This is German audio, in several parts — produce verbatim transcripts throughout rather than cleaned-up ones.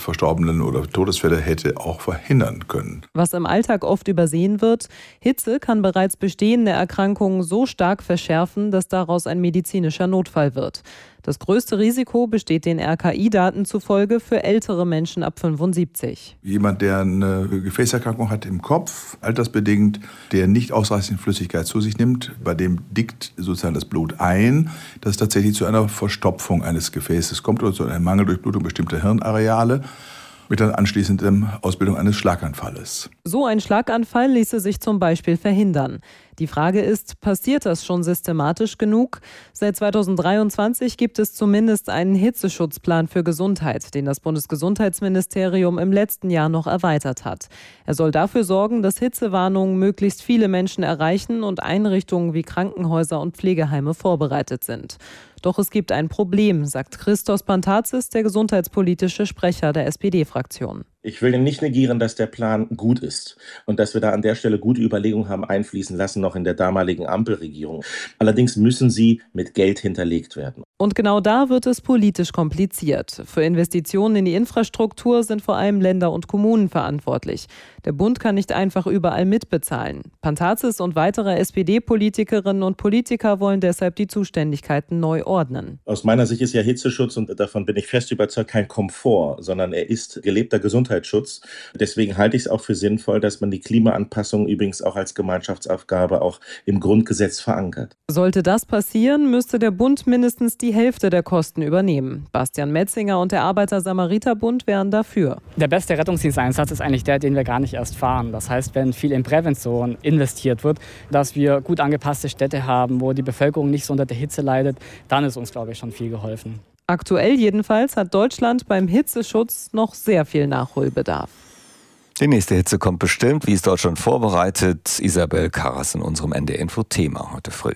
Verstorbenen oder Todesfälle hätte auch verhindern können. Was im Alltag oft übersehen wird: Hitze kann bereits bestehende Erkrankungen so stark verschärfen, dass daraus ein medizinischer Notfall wird. Das größte Risiko besteht den R K I-Daten zufolge für ältere Menschen ab fünfundsiebzig. Jemand, der eine Gefäßerkrankung hat im Kopf, altersbedingt, der nicht ausreichend Flüssigkeit zu sich nimmt, bei dem dickt sozusagen das Blut ein, dass es tatsächlich zu einer Verstopfung eines Gefäßes kommt oder zu einer Mangeldurchblutung bestimmter Hirnareale mit dann anschließendem Ausbildung eines Schlaganfalles. So ein Schlaganfall ließe sich zum Beispiel verhindern. Die Frage ist, passiert das schon systematisch genug? Seit zweitausenddreiundzwanzig gibt es zumindest einen Hitzeschutzplan für Gesundheit, den das Bundesgesundheitsministerium im letzten Jahr noch erweitert hat. Er soll dafür sorgen, dass Hitzewarnungen möglichst viele Menschen erreichen und Einrichtungen wie Krankenhäuser und Pflegeheime vorbereitet sind. Doch es gibt ein Problem, sagt Christos Pantazis, der gesundheitspolitische Sprecher der S P D-Fraktion. Ich will nicht negieren, dass der Plan gut ist und dass wir da an der Stelle gute Überlegungen haben einfließen lassen, noch in der damaligen Ampelregierung. Allerdings müssen sie mit Geld hinterlegt werden. Und genau da wird es politisch kompliziert. Für Investitionen in die Infrastruktur sind vor allem Länder und Kommunen verantwortlich. Der Bund kann nicht einfach überall mitbezahlen. Pantazis und weitere S P D-Politikerinnen und Politiker wollen deshalb die Zuständigkeiten neu ordnen. Aus meiner Sicht ist ja Hitzeschutz, und davon bin ich fest überzeugt, kein Komfort, sondern er ist gelebter Gesundheitsschutz. Deswegen halte ich es auch für sinnvoll, dass man die Klimaanpassung übrigens auch als Gemeinschaftsaufgabe auch im Grundgesetz verankert. Sollte das passieren, müsste der Bund mindestens die Hälfte der Kosten übernehmen. Bastian Metzinger und der Arbeiter-Samariter-Bund wären dafür. Der beste Rettungsdiensteinsatz ist eigentlich der, den wir gar nicht erst fahren. Das heißt, wenn viel in Prävention investiert wird, dass wir gut angepasste Städte haben, wo die Bevölkerung nicht so unter der Hitze leidet, dann ist uns, glaube ich, schon viel geholfen. Aktuell jedenfalls hat Deutschland beim Hitzeschutz noch sehr viel Nachholbedarf. Die nächste Hitze kommt bestimmt. Wie ist Deutschland vorbereitet? Isabel Karras in unserem N D R-Info-Thema heute früh.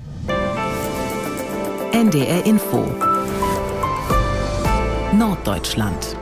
N D R Info Norddeutschland.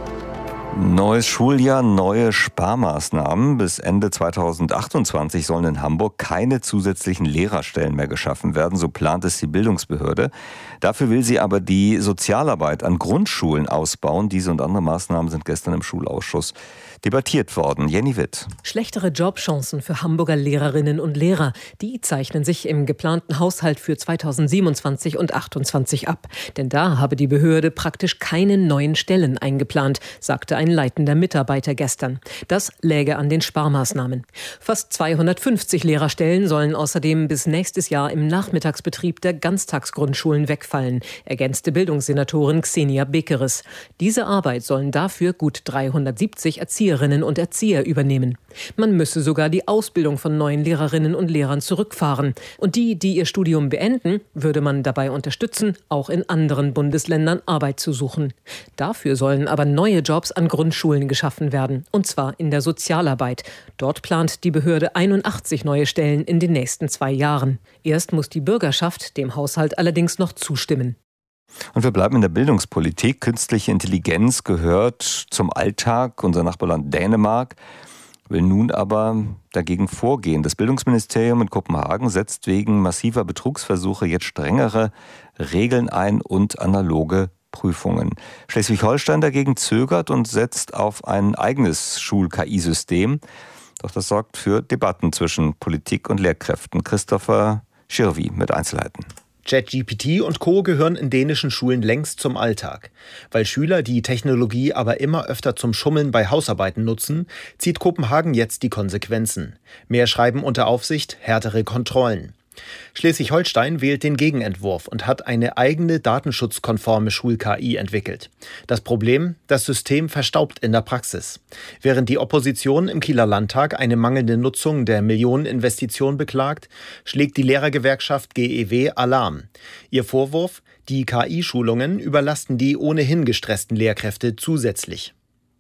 Neues Schuljahr, neue Sparmaßnahmen. Bis Ende zweitausendachtundzwanzig sollen in Hamburg keine zusätzlichen Lehrerstellen mehr geschaffen werden, so plant es die Bildungsbehörde. Dafür will sie aber die Sozialarbeit an Grundschulen ausbauen. Diese und andere Maßnahmen sind gestern im Schulausschuss debattiert worden. Jenny Witt. Schlechtere Jobchancen für Hamburger Lehrerinnen und Lehrer, die zeichnen sich im geplanten Haushalt für zweitausendsiebenundzwanzig und achtundzwanzig ab. Denn da habe die Behörde praktisch keine neuen Stellen eingeplant, sagte ein leitender Mitarbeiter gestern. Das läge an den Sparmaßnahmen. Fast zweihundertfünfzig Lehrerstellen sollen außerdem bis nächstes Jahr im Nachmittagsbetrieb der Ganztagsgrundschulen wegfallen, ergänzte Bildungssenatorin Xenia Bekeres. Diese Arbeit sollen dafür gut dreihundertsiebzig Erzieherinnen und Erzieher übernehmen. Man müsse sogar die Ausbildung von neuen Lehrerinnen und Lehrern zurückfahren. Und die, die ihr Studium beenden, würde man dabei unterstützen, auch in anderen Bundesländern Arbeit zu suchen. Dafür sollen aber neue Jobs an Grundschulen geschaffen werden, und zwar in der Sozialarbeit. Dort plant die Behörde einundachtzig neue Stellen in den nächsten zwei Jahren. Erst muss die Bürgerschaft dem Haushalt allerdings noch zustimmen. Und wir bleiben in der Bildungspolitik. Künstliche Intelligenz gehört zum Alltag. Unser Nachbarland Dänemark will nun aber dagegen vorgehen. Das Bildungsministerium in Kopenhagen setzt wegen massiver Betrugsversuche jetzt strengere Regeln ein und analoge Prüfungen. Schleswig-Holstein dagegen zögert und setzt auf ein eigenes Schul-K I-System. Doch das sorgt für Debatten zwischen Politik und Lehrkräften. Christopher Schirvi mit Einzelheiten. ChatGPT und Co. gehören in dänischen Schulen längst zum Alltag. Weil Schüler die Technologie aber immer öfter zum Schummeln bei Hausarbeiten nutzen, zieht Kopenhagen jetzt die Konsequenzen. Mehr Schreiben unter Aufsicht, härtere Kontrollen. Schleswig-Holstein wählt den Gegenentwurf und hat eine eigene datenschutzkonforme Schul-K I entwickelt. Das Problem? Das System verstaubt in der Praxis. Während die Opposition im Kieler Landtag eine mangelnde Nutzung der Millioneninvestition beklagt, schlägt die Lehrergewerkschaft G E W Alarm. Ihr Vorwurf? Die K I-Schulungen überlasten die ohnehin gestressten Lehrkräfte zusätzlich.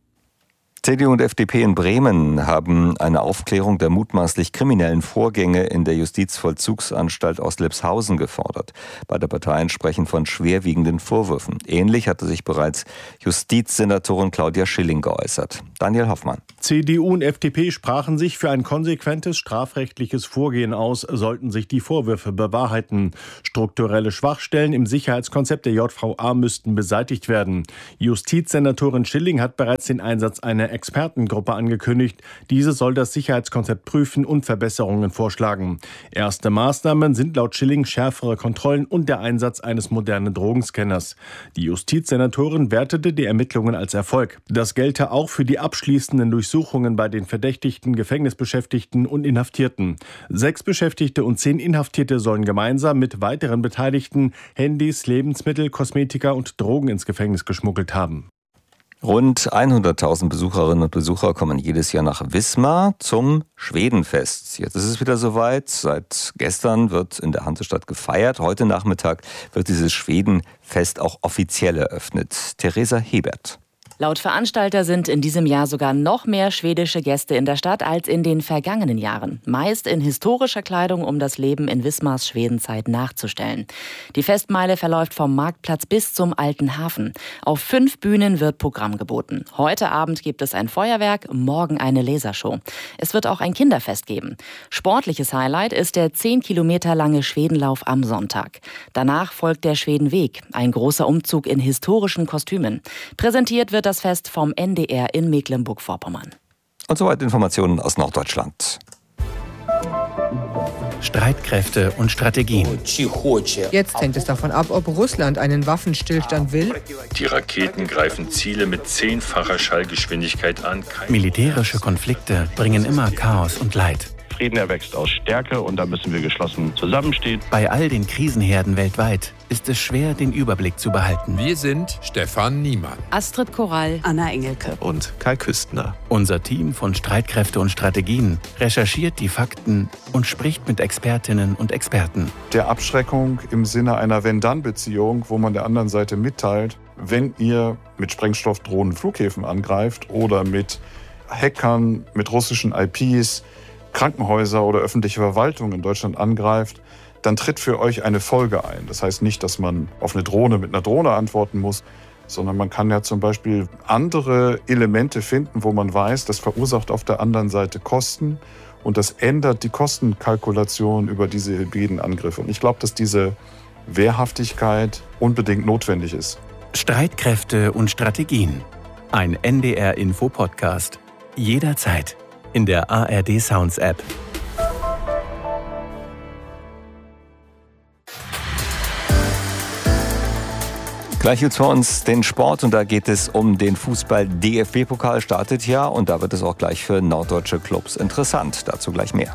C D U und F D P in Bremen haben eine Aufklärung der mutmaßlich kriminellen Vorgänge in der Justizvollzugsanstalt Oslepshausen gefordert. Beide Parteien sprechen von schwerwiegenden Vorwürfen. Ähnlich hatte sich bereits Justizsenatorin Claudia Schilling geäußert. Daniel Hoffmann. C D U und F D P sprachen sich für ein konsequentes strafrechtliches Vorgehen aus, sollten sich die Vorwürfe bewahrheiten. Strukturelle Schwachstellen im Sicherheitskonzept der J V A müssten beseitigt werden. Justizsenatorin Schilling hat bereits den Einsatz einer Expertengruppe angekündigt. Diese soll das Sicherheitskonzept prüfen und Verbesserungen vorschlagen. Erste Maßnahmen sind laut Schilling schärfere Kontrollen und der Einsatz eines modernen Drogenscanners. Die Justizsenatorin wertete die Ermittlungen als Erfolg. Das gelte auch für die abschließenden Durchsuchungen bei den Verdächtigten, Gefängnisbeschäftigten und Inhaftierten. Sechs Beschäftigte und zehn Inhaftierte sollen gemeinsam mit weiteren Beteiligten Handys, Lebensmittel, Kosmetika und Drogen ins Gefängnis geschmuggelt haben. Rund hunderttausend Besucherinnen und Besucher kommen jedes Jahr nach Wismar zum Schwedenfest. Jetzt ist es wieder soweit. Seit gestern wird in der Hansestadt gefeiert. Heute Nachmittag wird dieses Schwedenfest auch offiziell eröffnet. Theresa Hebert. Laut Veranstalter sind in diesem Jahr sogar noch mehr schwedische Gäste in der Stadt als in den vergangenen Jahren. Meist in historischer Kleidung, um das Leben in Wismars Schwedenzeit nachzustellen. Die Festmeile verläuft vom Marktplatz bis zum Alten Hafen. Auf fünf Bühnen wird Programm geboten. Heute Abend gibt es ein Feuerwerk, morgen eine Lasershow. Es wird auch ein Kinderfest geben. Sportliches Highlight ist der zehn Kilometer lange Schwedenlauf am Sonntag. Danach folgt der Schwedenweg, ein großer Umzug in historischen Kostümen. Präsentiert wird das Fest vom N D R in Mecklenburg-Vorpommern. Und soweit Informationen aus Norddeutschland. Streitkräfte und Strategien. Jetzt hängt es davon ab, ob Russland einen Waffenstillstand will. Die Raketen greifen Ziele mit zehnfacher Schallgeschwindigkeit an. Militärische Konflikte bringen immer Chaos und Leid. Frieden erwächst aus Stärke und da müssen wir geschlossen zusammenstehen. Bei all den Krisenherden weltweit ist es schwer, den Überblick zu behalten. Wir sind Stefan Niemann, Astrid Korall, Anna Engelke und Kai Küstner. Unser Team von Streitkräfte und Strategien recherchiert die Fakten und spricht mit Expertinnen und Experten. Der Abschreckung im Sinne einer Wenn-Dann-Beziehung, wo man der anderen Seite mitteilt, wenn ihr mit Sprengstoffdrohnen Flughäfen angreift oder mit Hackern, mit russischen I Ps, Krankenhäuser oder öffentliche Verwaltung in Deutschland angreift, dann tritt für euch eine Folge ein. Das heißt nicht, dass man auf eine Drohne mit einer Drohne antworten muss, sondern man kann ja zum Beispiel andere Elemente finden, wo man weiß, das verursacht auf der anderen Seite Kosten und das ändert die Kostenkalkulation über diese hybriden Angriffe. Und ich glaube, dass diese Wehrhaftigkeit unbedingt notwendig ist. Streitkräfte und Strategien. Ein N D R-Info-Podcast. Jederzeit. In der A R D Sounds App. Gleich jetzt vor uns den Sport und da geht es um den Fußball-D F B-Pokal, startet ja und da wird es auch gleich für norddeutsche Clubs interessant. Dazu gleich mehr.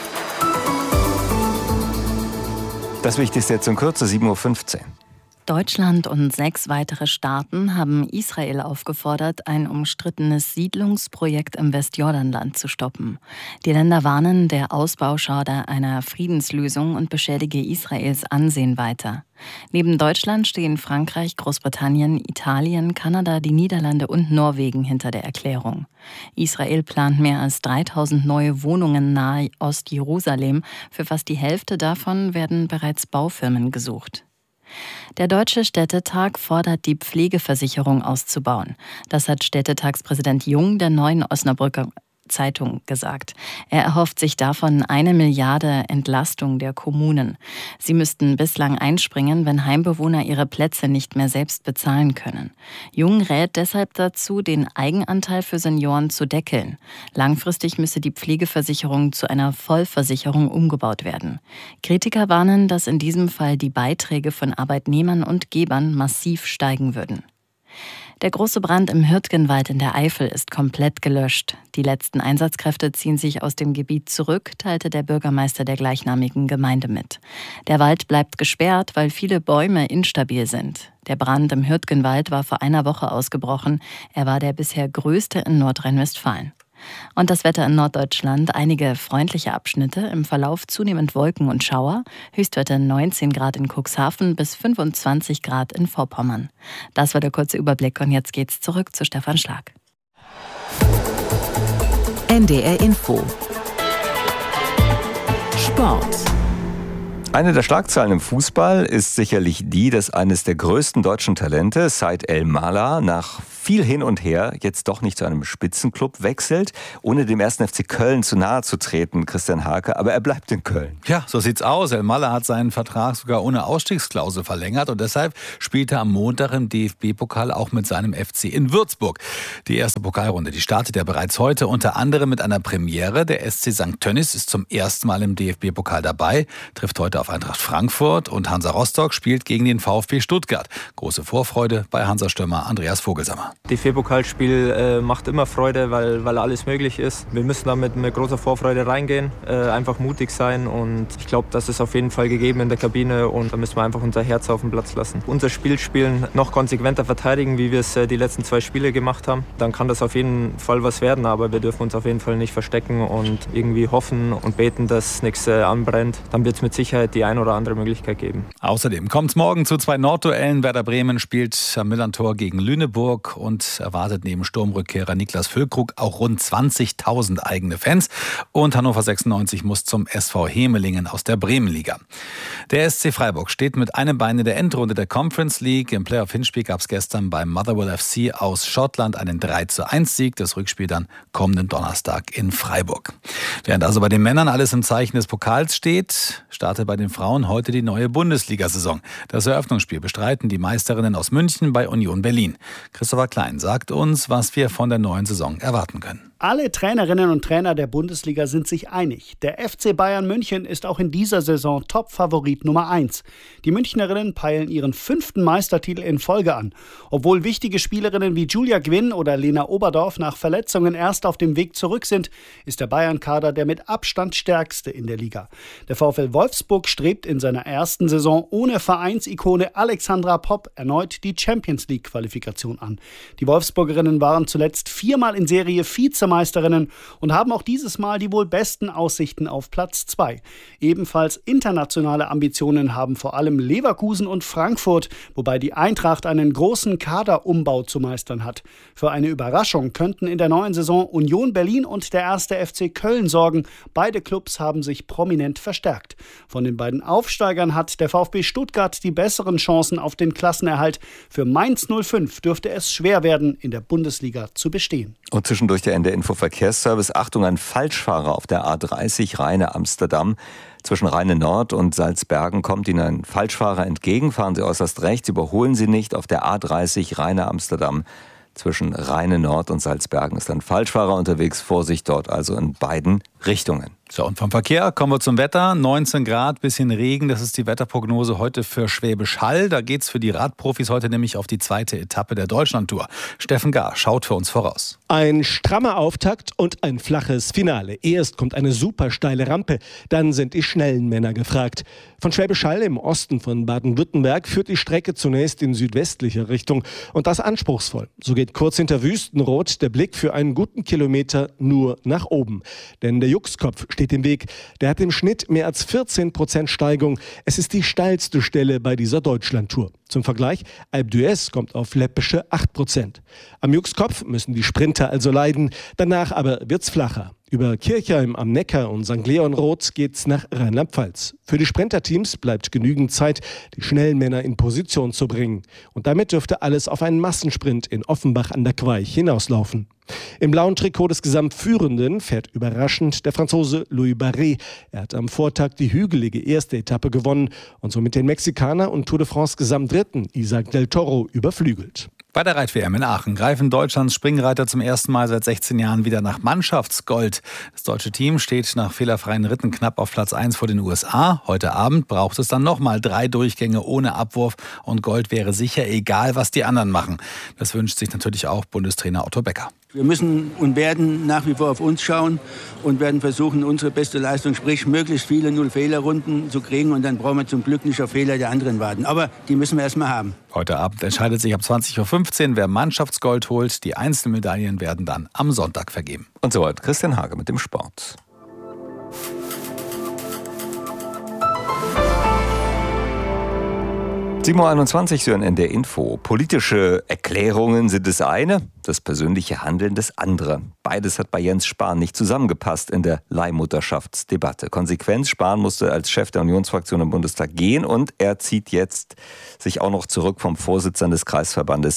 Das Wichtigste jetzt in Kürze, sieben Uhr fünfzehn. Deutschland und sechs weitere Staaten haben Israel aufgefordert, ein umstrittenes Siedlungsprojekt im Westjordanland zu stoppen. Die Länder warnen, der Ausbau schade einer Friedenslösung und beschädige Israels Ansehen weiter. Neben Deutschland stehen Frankreich, Großbritannien, Italien, Kanada, die Niederlande und Norwegen hinter der Erklärung. Israel plant mehr als dreitausend neue Wohnungen nahe Ostjerusalem. Für fast die Hälfte davon werden bereits Baufirmen gesucht. Der Deutsche Städtetag fordert, die Pflegeversicherung auszubauen. Das hat Städtetagspräsident Jung der Neuen Osnabrücker Zeitung gesagt. Er erhofft sich davon eine Milliarde Entlastung der Kommunen. Sie müssten bislang einspringen, wenn Heimbewohner ihre Plätze nicht mehr selbst bezahlen können. Jung rät deshalb dazu, den Eigenanteil für Senioren zu deckeln. Langfristig müsse die Pflegeversicherung zu einer Vollversicherung umgebaut werden. Kritiker warnen, dass in diesem Fall die Beiträge von Arbeitnehmern und Gebern massiv steigen würden. Der große Brand im Hürtgenwald in der Eifel ist komplett gelöscht. Die letzten Einsatzkräfte ziehen sich aus dem Gebiet zurück, teilte der Bürgermeister der gleichnamigen Gemeinde mit. Der Wald bleibt gesperrt, weil viele Bäume instabil sind. Der Brand im Hürtgenwald war vor einer Woche ausgebrochen. Er war der bisher größte in Nordrhein-Westfalen. Und das Wetter in Norddeutschland, einige freundliche Abschnitte, im Verlauf zunehmend Wolken und Schauer, Höchstwerte neunzehn Grad in Cuxhaven bis fünfundzwanzig Grad in Vorpommern. Das war der kurze Überblick und jetzt geht's zurück zu Stefan Schlag. N D R Info. Sport. Eine der Schlagzeilen im Fußball ist sicherlich die, dass eines der größten deutschen Talente, Said El Mala, nach viel hin und her, jetzt doch nicht zu einem Spitzenklub wechselt, ohne dem ersten F C Köln zu nahe zu treten, Christian Hake, aber er bleibt in Köln. Ja, so sieht's aus. Elmalle hat seinen Vertrag sogar ohne Ausstiegsklausel verlängert und deshalb spielt er am Montag im D F B-Pokal auch mit seinem F C in Würzburg. Die erste Pokalrunde, die startet ja bereits heute, unter anderem mit einer Premiere. Der S C Sankt Tönnies ist zum ersten Mal im D F B-Pokal dabei, trifft heute auf Eintracht Frankfurt und Hansa Rostock spielt gegen den VfB Stuttgart. Große Vorfreude bei Hansa-Stürmer Andreas Vogelsammer. D F B-Pokalspiel äh, macht immer Freude, weil, weil alles möglich ist. Wir müssen da mit, mit großer Vorfreude reingehen, äh, einfach mutig sein und ich glaube, das ist auf jeden Fall gegeben in der Kabine und da müssen wir einfach unser Herz auf den Platz lassen. Unser Spiel spielen, noch konsequenter verteidigen, wie wir es äh, die letzten zwei Spiele gemacht haben. Dann kann das auf jeden Fall was werden, aber wir dürfen uns auf jeden Fall nicht verstecken und irgendwie hoffen und beten, dass nichts äh, anbrennt. Dann wird es mit Sicherheit die ein oder andere Möglichkeit geben. Außerdem kommt es morgen zu zwei Nordduellen. Werder Bremen spielt am Millerntor gegen Lüneburg und erwartet neben Sturmrückkehrer Niklas Füllkrug auch rund zwanzigtausend eigene Fans. Und Hannover sechsundneunzig muss zum S V Hemelingen aus der Bremenliga. Der S C Freiburg steht mit einem Bein in der Endrunde der Conference League. Im Playoff-Hinspiel gab es gestern beim Motherwell F C aus Schottland einen drei zu eins Sieg. Das Rückspiel dann kommenden Donnerstag in Freiburg. Während also bei den Männern alles im Zeichen des Pokals steht, startet bei den Frauen heute die neue Bundesliga-Saison. Das Eröffnungsspiel bestreiten die Meisterinnen aus München bei Union Berlin. Christopher Klein sagt uns, was wir von der neuen Saison erwarten können. Alle Trainerinnen und Trainer der Bundesliga sind sich einig. Der F C Bayern München ist auch in dieser Saison Top-Favorit Nummer eins. Die Münchnerinnen peilen ihren fünften Meistertitel in Folge an. Obwohl wichtige Spielerinnen wie Julia Gwinn oder Lena Oberdorf nach Verletzungen erst auf dem Weg zurück sind, ist der Bayern-Kader der mit Abstand stärkste in der Liga. Der VfL Wolfsburg strebt in seiner ersten Saison ohne Vereinsikone Alexandra Popp erneut die Champions-League-Qualifikation an. Die Wolfsburgerinnen waren zuletzt viermal in Serie Vize Meisterinnen und haben auch dieses Mal die wohl besten Aussichten auf Platz zwei. Ebenfalls internationale Ambitionen haben vor allem Leverkusen und Frankfurt, wobei die Eintracht einen großen Kaderumbau zu meistern hat. Für eine Überraschung könnten in der neuen Saison Union Berlin und der erste F C Köln sorgen. Beide Clubs haben sich prominent verstärkt. Von den beiden Aufsteigern hat der VfB Stuttgart die besseren Chancen auf den Klassenerhalt. Für Mainz null fünf dürfte es schwer werden, in der Bundesliga zu bestehen. Und zwischendurch der Ende Infoverkehrsservice. Achtung, ein Falschfahrer auf der A dreißig Rheine-Amsterdam. Zwischen Rheine Nord und Salzbergen kommt Ihnen ein Falschfahrer entgegen. Fahren Sie äußerst rechts, überholen Sie nicht. Auf der A dreißig Rheine-Amsterdam zwischen Rheine Nord und Salzbergen ist ein Falschfahrer unterwegs. Vorsicht dort also in beiden Richtungen. So, und vom Verkehr kommen wir zum Wetter. neunzehn Grad, bisschen Regen, das ist die Wetterprognose heute für Schwäbisch Hall. Da geht's für die Radprofis heute nämlich auf die zweite Etappe der Deutschlandtour. Steffen Gahr schaut für uns voraus. Ein strammer Auftakt und ein flaches Finale. Erst kommt eine super steile Rampe, dann sind die schnellen Männer gefragt. Von Schwäbisch Hall im Osten von Baden-Württemberg führt die Strecke zunächst in südwestlicher Richtung und das anspruchsvoll. So geht kurz hinter Wüstenrot der Blick für einen guten Kilometer nur nach oben. Denn der Juxkopf steht im Weg. Der hat im Schnitt mehr als vierzehn Prozent Steigung. Es ist die steilste Stelle bei dieser Deutschlandtour. Zum Vergleich, Alpe d'Huez kommt auf läppische acht Prozent. Am Juxkopf müssen die Sprinter also leiden. Danach aber wird's flacher. Über Kirchheim am Neckar und Sankt Leonroth geht's nach Rheinland-Pfalz. Für die Sprinterteams bleibt genügend Zeit, die schnellen Männer in Position zu bringen. Und damit dürfte alles auf einen Massensprint in Offenbach an der Queich hinauslaufen. Im blauen Trikot des Gesamtführenden fährt überraschend der Franzose Louis Barret. Er hat am Vortag die hügelige erste Etappe gewonnen und somit den Mexikaner und Tour de France Gesamtdritten Isaac del Toro überflügelt. Bei der Reit-W M in Aachen greifen Deutschlands Springreiter zum ersten Mal seit sechzehn Jahren wieder nach Mannschaftsgold. Das deutsche Team steht nach fehlerfreien Ritten knapp auf Platz eins vor den U S A. Heute Abend braucht es dann nochmal drei Durchgänge ohne Abwurf und Gold wäre sicher, egal was die anderen machen. Das wünscht sich natürlich auch Bundestrainer Otto Becker. Wir müssen und werden nach wie vor auf uns schauen und werden versuchen, unsere beste Leistung, sprich möglichst viele Null-Fehler-Runden zu kriegen. Und dann brauchen wir zum Glück nicht auf Fehler der anderen warten. Aber die müssen wir erstmal haben. Heute Abend entscheidet sich ab zwanzig Uhr fünfzehn, wer Mannschaftsgold holt. Die Einzelmedaillen werden dann am Sonntag vergeben. Und soweit Christian Hage mit dem Sport. sieben Uhr einundzwanzig, Sie hören N D R Info. Politische Erklärungen sind das eine, das persönliche Handeln das andere. Beides hat bei Jens Spahn nicht zusammengepasst in der Leihmutterschaftsdebatte. Konsequenz, Spahn musste als Chef der Unionsfraktion im Bundestag gehen und er zieht jetzt sich auch noch zurück vom Vorsitzenden des Kreisverbandes im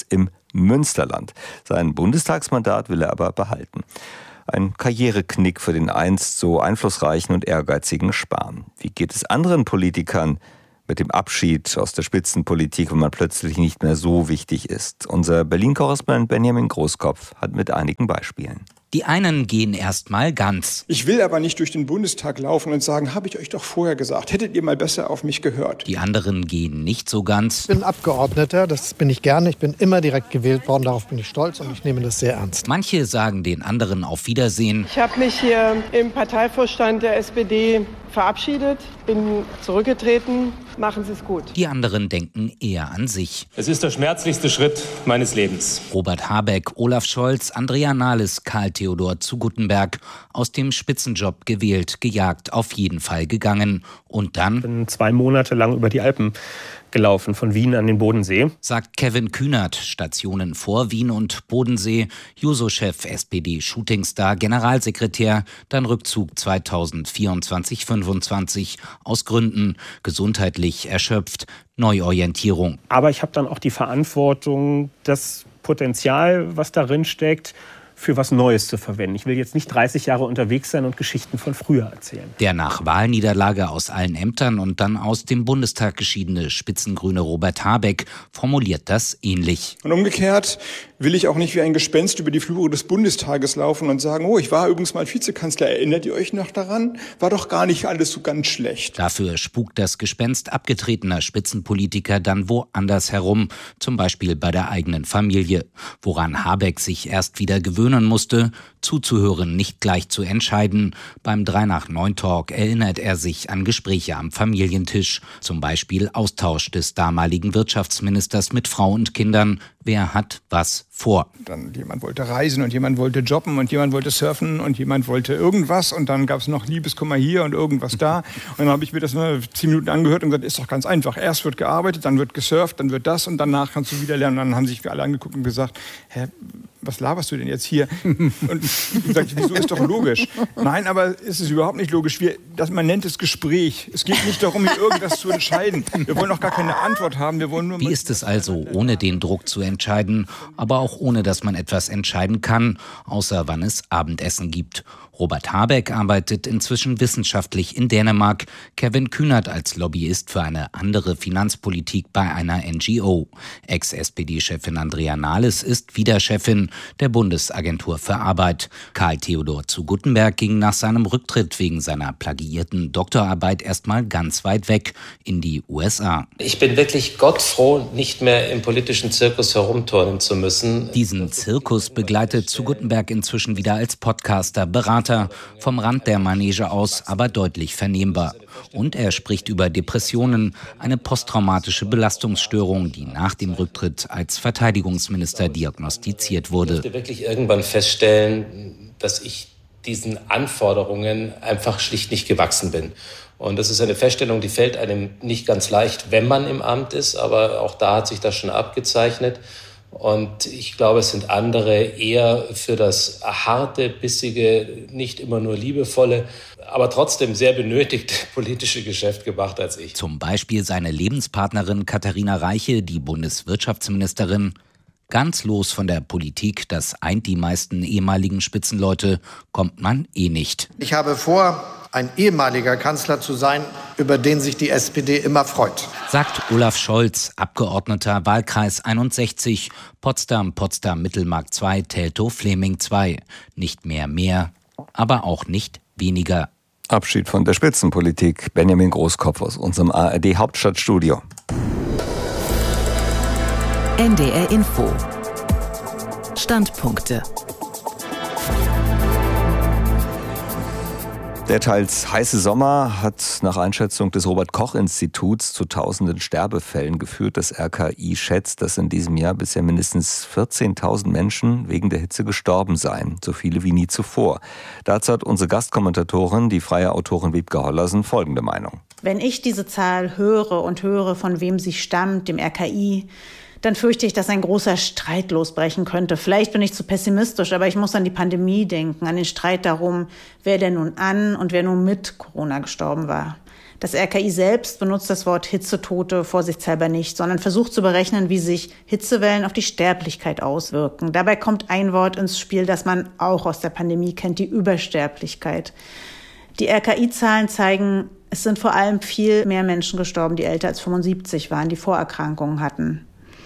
Münsterland. Sein Bundestagsmandat will er aber behalten. Ein Karriereknick für den einst so einflussreichen und ehrgeizigen Spahn. Wie geht es anderen Politikern mit dem Abschied aus der Spitzenpolitik, wenn man plötzlich nicht mehr so wichtig ist? Unser Berlin-Korrespondent Benjamin Großkopf hat mit einigen Beispielen. Die einen gehen erst mal ganz. Ich will aber nicht durch den Bundestag laufen und sagen, habe ich euch doch vorher gesagt, hättet ihr mal besser auf mich gehört. Die anderen gehen nicht so ganz. Ich bin Abgeordneter, das bin ich gerne. Ich bin immer direkt gewählt worden, darauf bin ich stolz und ich nehme das sehr ernst. Manche sagen den anderen auf Wiedersehen. Ich habe mich hier im Parteivorstand der S P D verabschiedet, bin zurückgetreten. Machen Sie es gut. Die anderen denken eher an sich. Es ist der schmerzlichste Schritt meines Lebens. Robert Habeck, Olaf Scholz, Andrea Nahles, Karl Theodor zu Guttenberg. Aus dem Spitzenjob gewählt, gejagt, auf jeden Fall gegangen. Und dann? Ich bin zwei Monate lang über die Alpen gelaufen, von Wien an den Bodensee. Sagt Kevin Kühnert, Stationen vor Wien und Bodensee, Juso-Chef, S P D-Shootingstar, Generalsekretär, dann Rückzug zweitausendvierundzwanzig fünfundzwanzig, aus Gründen, gesundheitlich erschöpft, Neuorientierung. Aber ich habe dann auch die Verantwortung, das Potenzial, was darin steckt, für was Neues zu verwenden. Ich will jetzt nicht dreißig Jahre unterwegs sein und Geschichten von früher erzählen. Der nach Wahlniederlage aus allen Ämtern und dann aus dem Bundestag geschiedene Spitzengrüne Robert Habeck formuliert das ähnlich. Und umgekehrt will ich auch nicht wie ein Gespenst über die Flure des Bundestages laufen und sagen, oh, ich war übrigens mal Vizekanzler, erinnert ihr euch noch daran? War doch gar nicht alles so ganz schlecht. Dafür spukt das Gespenst abgetretener Spitzenpolitiker dann woanders herum, zum Beispiel bei der eigenen Familie, woran Habeck sich erst wieder gewöhnen musste, zuzuhören, nicht gleich zu entscheiden. Beim drei nach neun Talk erinnert er sich an Gespräche am Familientisch, zum Beispiel Austausch des damaligen Wirtschaftsministers mit Frau und Kindern. Wer hat was vor? Dann jemand wollte reisen und jemand wollte jobben und jemand wollte surfen und jemand wollte irgendwas und dann gab es noch Liebeskummer hier und irgendwas da. Und dann habe ich mir das mal zehn Minuten angehört und gesagt, ist doch ganz einfach. Erst wird gearbeitet, dann wird gesurft, dann wird das und danach kannst du wieder lernen. Und dann haben sich alle angeguckt und gesagt, hä, was laberst du denn jetzt hier? Und ich sagte, wieso, ist doch logisch. Nein, aber es ist überhaupt nicht logisch. Wir, das, man nennt es Gespräch. Es geht nicht darum, hier irgendwas zu entscheiden. Wir wollen auch gar keine Antwort haben. Wir wollen nur Wie ist es also, ohne den Druck zu entscheiden, aber auch ohne, dass man etwas entscheiden kann, außer wann es Abendessen gibt? Robert Habeck arbeitet inzwischen wissenschaftlich in Dänemark, Kevin Kühnert als Lobbyist für eine andere Finanzpolitik bei einer N G O. Ex-S P D-Chefin Andrea Nahles ist wieder Chefin der Bundesagentur für Arbeit. Karl Theodor zu Guttenberg ging nach seinem Rücktritt wegen seiner plagiierten Doktorarbeit erstmal ganz weit weg in die U S A. Ich bin wirklich gottfroh, nicht mehr im politischen Zirkus herumturnen zu müssen. Diesen Zirkus begleitet zu Guttenberg inzwischen wieder als Podcaster, Berater, vom Rand der Manege aus, aber deutlich vernehmbar. Und er spricht über Depressionen, eine posttraumatische Belastungsstörung, die nach dem Rücktritt als Verteidigungsminister diagnostiziert wurde. Ich musste wirklich irgendwann feststellen, dass ich diesen Anforderungen einfach schlicht nicht gewachsen bin. Und das ist eine Feststellung, die fällt einem nicht ganz leicht, wenn man im Amt ist, aber auch da hat sich das schon abgezeichnet. Und ich glaube, es sind andere eher für das harte, bissige, nicht immer nur liebevolle, aber trotzdem sehr benötigte politische Geschäft gemacht als ich. Zum Beispiel seine Lebenspartnerin Katharina Reiche, die Bundeswirtschaftsministerin. Ganz los von der Politik, das eint die meisten ehemaligen Spitzenleute, kommt man eh nicht. Ich habe vor, ein ehemaliger Kanzler zu sein, über den sich die S P D immer freut. Sagt Olaf Scholz, Abgeordneter, Wahlkreis einundsechzig, Potsdam, Potsdam-Mittelmark zwei, Teltow-Fleming zwei. Nicht mehr mehr, aber auch nicht weniger. Abschied von der Spitzenpolitik. Benjamin Großkopf aus unserem A R D-Hauptstadtstudio. N D R Info. Standpunkte. Der teils heiße Sommer hat nach Einschätzung des Robert-Koch-Instituts zu tausenden Sterbefällen geführt. Das R K I schätzt, dass in diesem Jahr bisher mindestens vierzehntausend Menschen wegen der Hitze gestorben seien. So viele wie nie zuvor. Dazu hat unsere Gastkommentatorin, die freie Autorin Wiebke Hollersen, folgende Meinung. Wenn ich diese Zahl höre und höre, von wem sie stammt, dem R K I, dann fürchte ich, dass ein großer Streit losbrechen könnte. Vielleicht bin ich zu pessimistisch, aber ich muss an die Pandemie denken, an den Streit darum, wer denn nun an und wer nun mit Corona gestorben war. Das R K I selbst benutzt das Wort Hitzetote vorsichtshalber nicht, sondern versucht zu berechnen, wie sich Hitzewellen auf die Sterblichkeit auswirken. Dabei kommt ein Wort ins Spiel, das man auch aus der Pandemie kennt, die Übersterblichkeit. Die R K I-Zahlen zeigen, es sind vor allem viel mehr Menschen gestorben, die älter als fünfundsiebzig waren, die Vorerkrankungen hatten.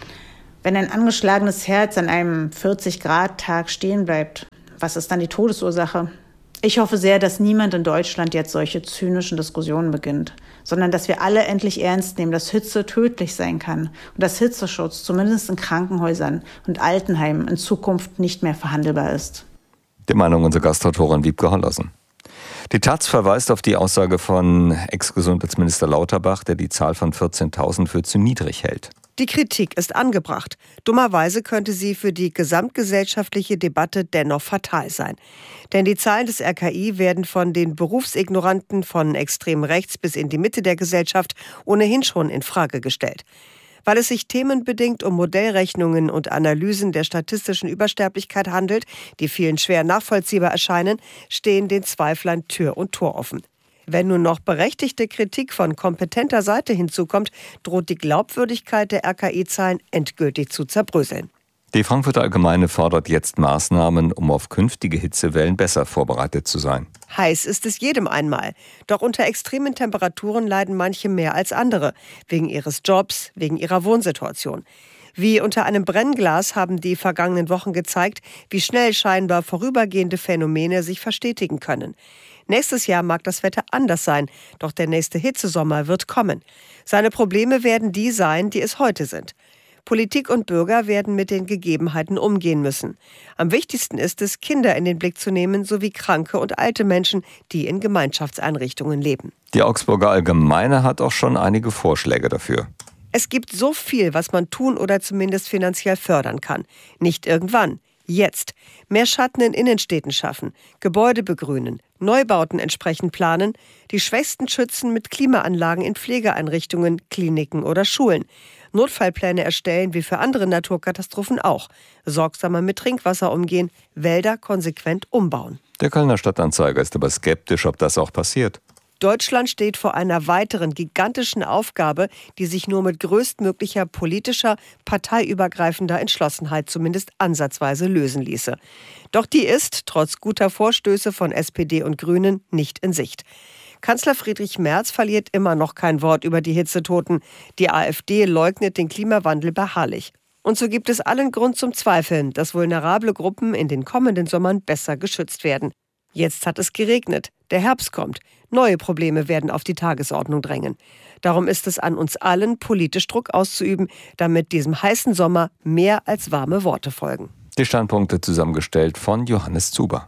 Wenn ein angeschlagenes Herz an einem vierzig-Grad-Tag stehen bleibt, was ist dann die Todesursache? Ich hoffe sehr, dass niemand in Deutschland jetzt solche zynischen Diskussionen beginnt, sondern dass wir alle endlich ernst nehmen, dass Hitze tödlich sein kann und dass Hitzeschutz zumindest in Krankenhäusern und Altenheimen in Zukunft nicht mehr verhandelbar ist. Die Meinung unserer Gastautorin Wiebke Hollersen. Die Taz verweist auf die Aussage von Ex-Gesundheitsminister Lauterbach, der die Zahl von vierzehntausend für zu niedrig hält. Die Kritik ist angebracht. Dummerweise könnte sie für die gesamtgesellschaftliche Debatte dennoch fatal sein. Denn die Zahlen des R K I werden von den Berufsignoranten von extrem rechts bis in die Mitte der Gesellschaft ohnehin schon in Frage gestellt. Weil es sich themenbedingt um Modellrechnungen und Analysen der statistischen Übersterblichkeit handelt, die vielen schwer nachvollziehbar erscheinen, stehen den Zweiflern Tür und Tor offen. Wenn nun noch berechtigte Kritik von kompetenter Seite hinzukommt, droht die Glaubwürdigkeit der R K I-Zahlen endgültig zu zerbröseln. Die Frankfurter Allgemeine fordert jetzt Maßnahmen, um auf künftige Hitzewellen besser vorbereitet zu sein. Heiß ist es jedem einmal. Doch unter extremen Temperaturen leiden manche mehr als andere. Wegen ihres Jobs, wegen ihrer Wohnsituation. Wie unter einem Brennglas haben die vergangenen Wochen gezeigt, wie schnell scheinbar vorübergehende Phänomene sich verstetigen können. Nächstes Jahr mag das Wetter anders sein, doch der nächste Hitzesommer wird kommen. Seine Probleme werden die sein, die es heute sind. Politik und Bürger werden mit den Gegebenheiten umgehen müssen. Am wichtigsten ist es, Kinder in den Blick zu nehmen, sowie kranke und alte Menschen, die in Gemeinschaftseinrichtungen leben. Die Augsburger Allgemeine hat auch schon einige Vorschläge dafür. Es gibt so viel, was man tun oder zumindest finanziell fördern kann. Nicht irgendwann. Jetzt. Mehr Schatten in Innenstädten schaffen, Gebäude begrünen, Neubauten entsprechend planen, die Schwächsten schützen mit Klimaanlagen in Pflegeeinrichtungen, Kliniken oder Schulen. Notfallpläne erstellen wie für andere Naturkatastrophen auch. Sorgsamer mit Trinkwasser umgehen, Wälder konsequent umbauen. Der Kölner Stadtanzeiger ist aber skeptisch, ob das auch passiert. Deutschland steht vor einer weiteren gigantischen Aufgabe, die sich nur mit größtmöglicher politischer, parteiübergreifender Entschlossenheit zumindest ansatzweise lösen ließe. Doch die ist, trotz guter Vorstöße von S P D und Grünen, nicht in Sicht. Kanzler Friedrich Merz verliert immer noch kein Wort über die Hitzetoten. Die AfD leugnet den Klimawandel beharrlich. Und so gibt es allen Grund zum Zweifeln, dass vulnerable Gruppen in den kommenden Sommern besser geschützt werden. Jetzt hat es geregnet, der Herbst kommt, neue Probleme werden auf die Tagesordnung drängen. Darum ist es an uns allen, politisch Druck auszuüben, damit diesem heißen Sommer mehr als warme Worte folgen. Die Standpunkte zusammengestellt von Johannes Zuber.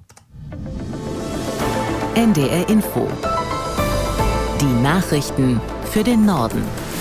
N D R Info. Die Nachrichten für den Norden.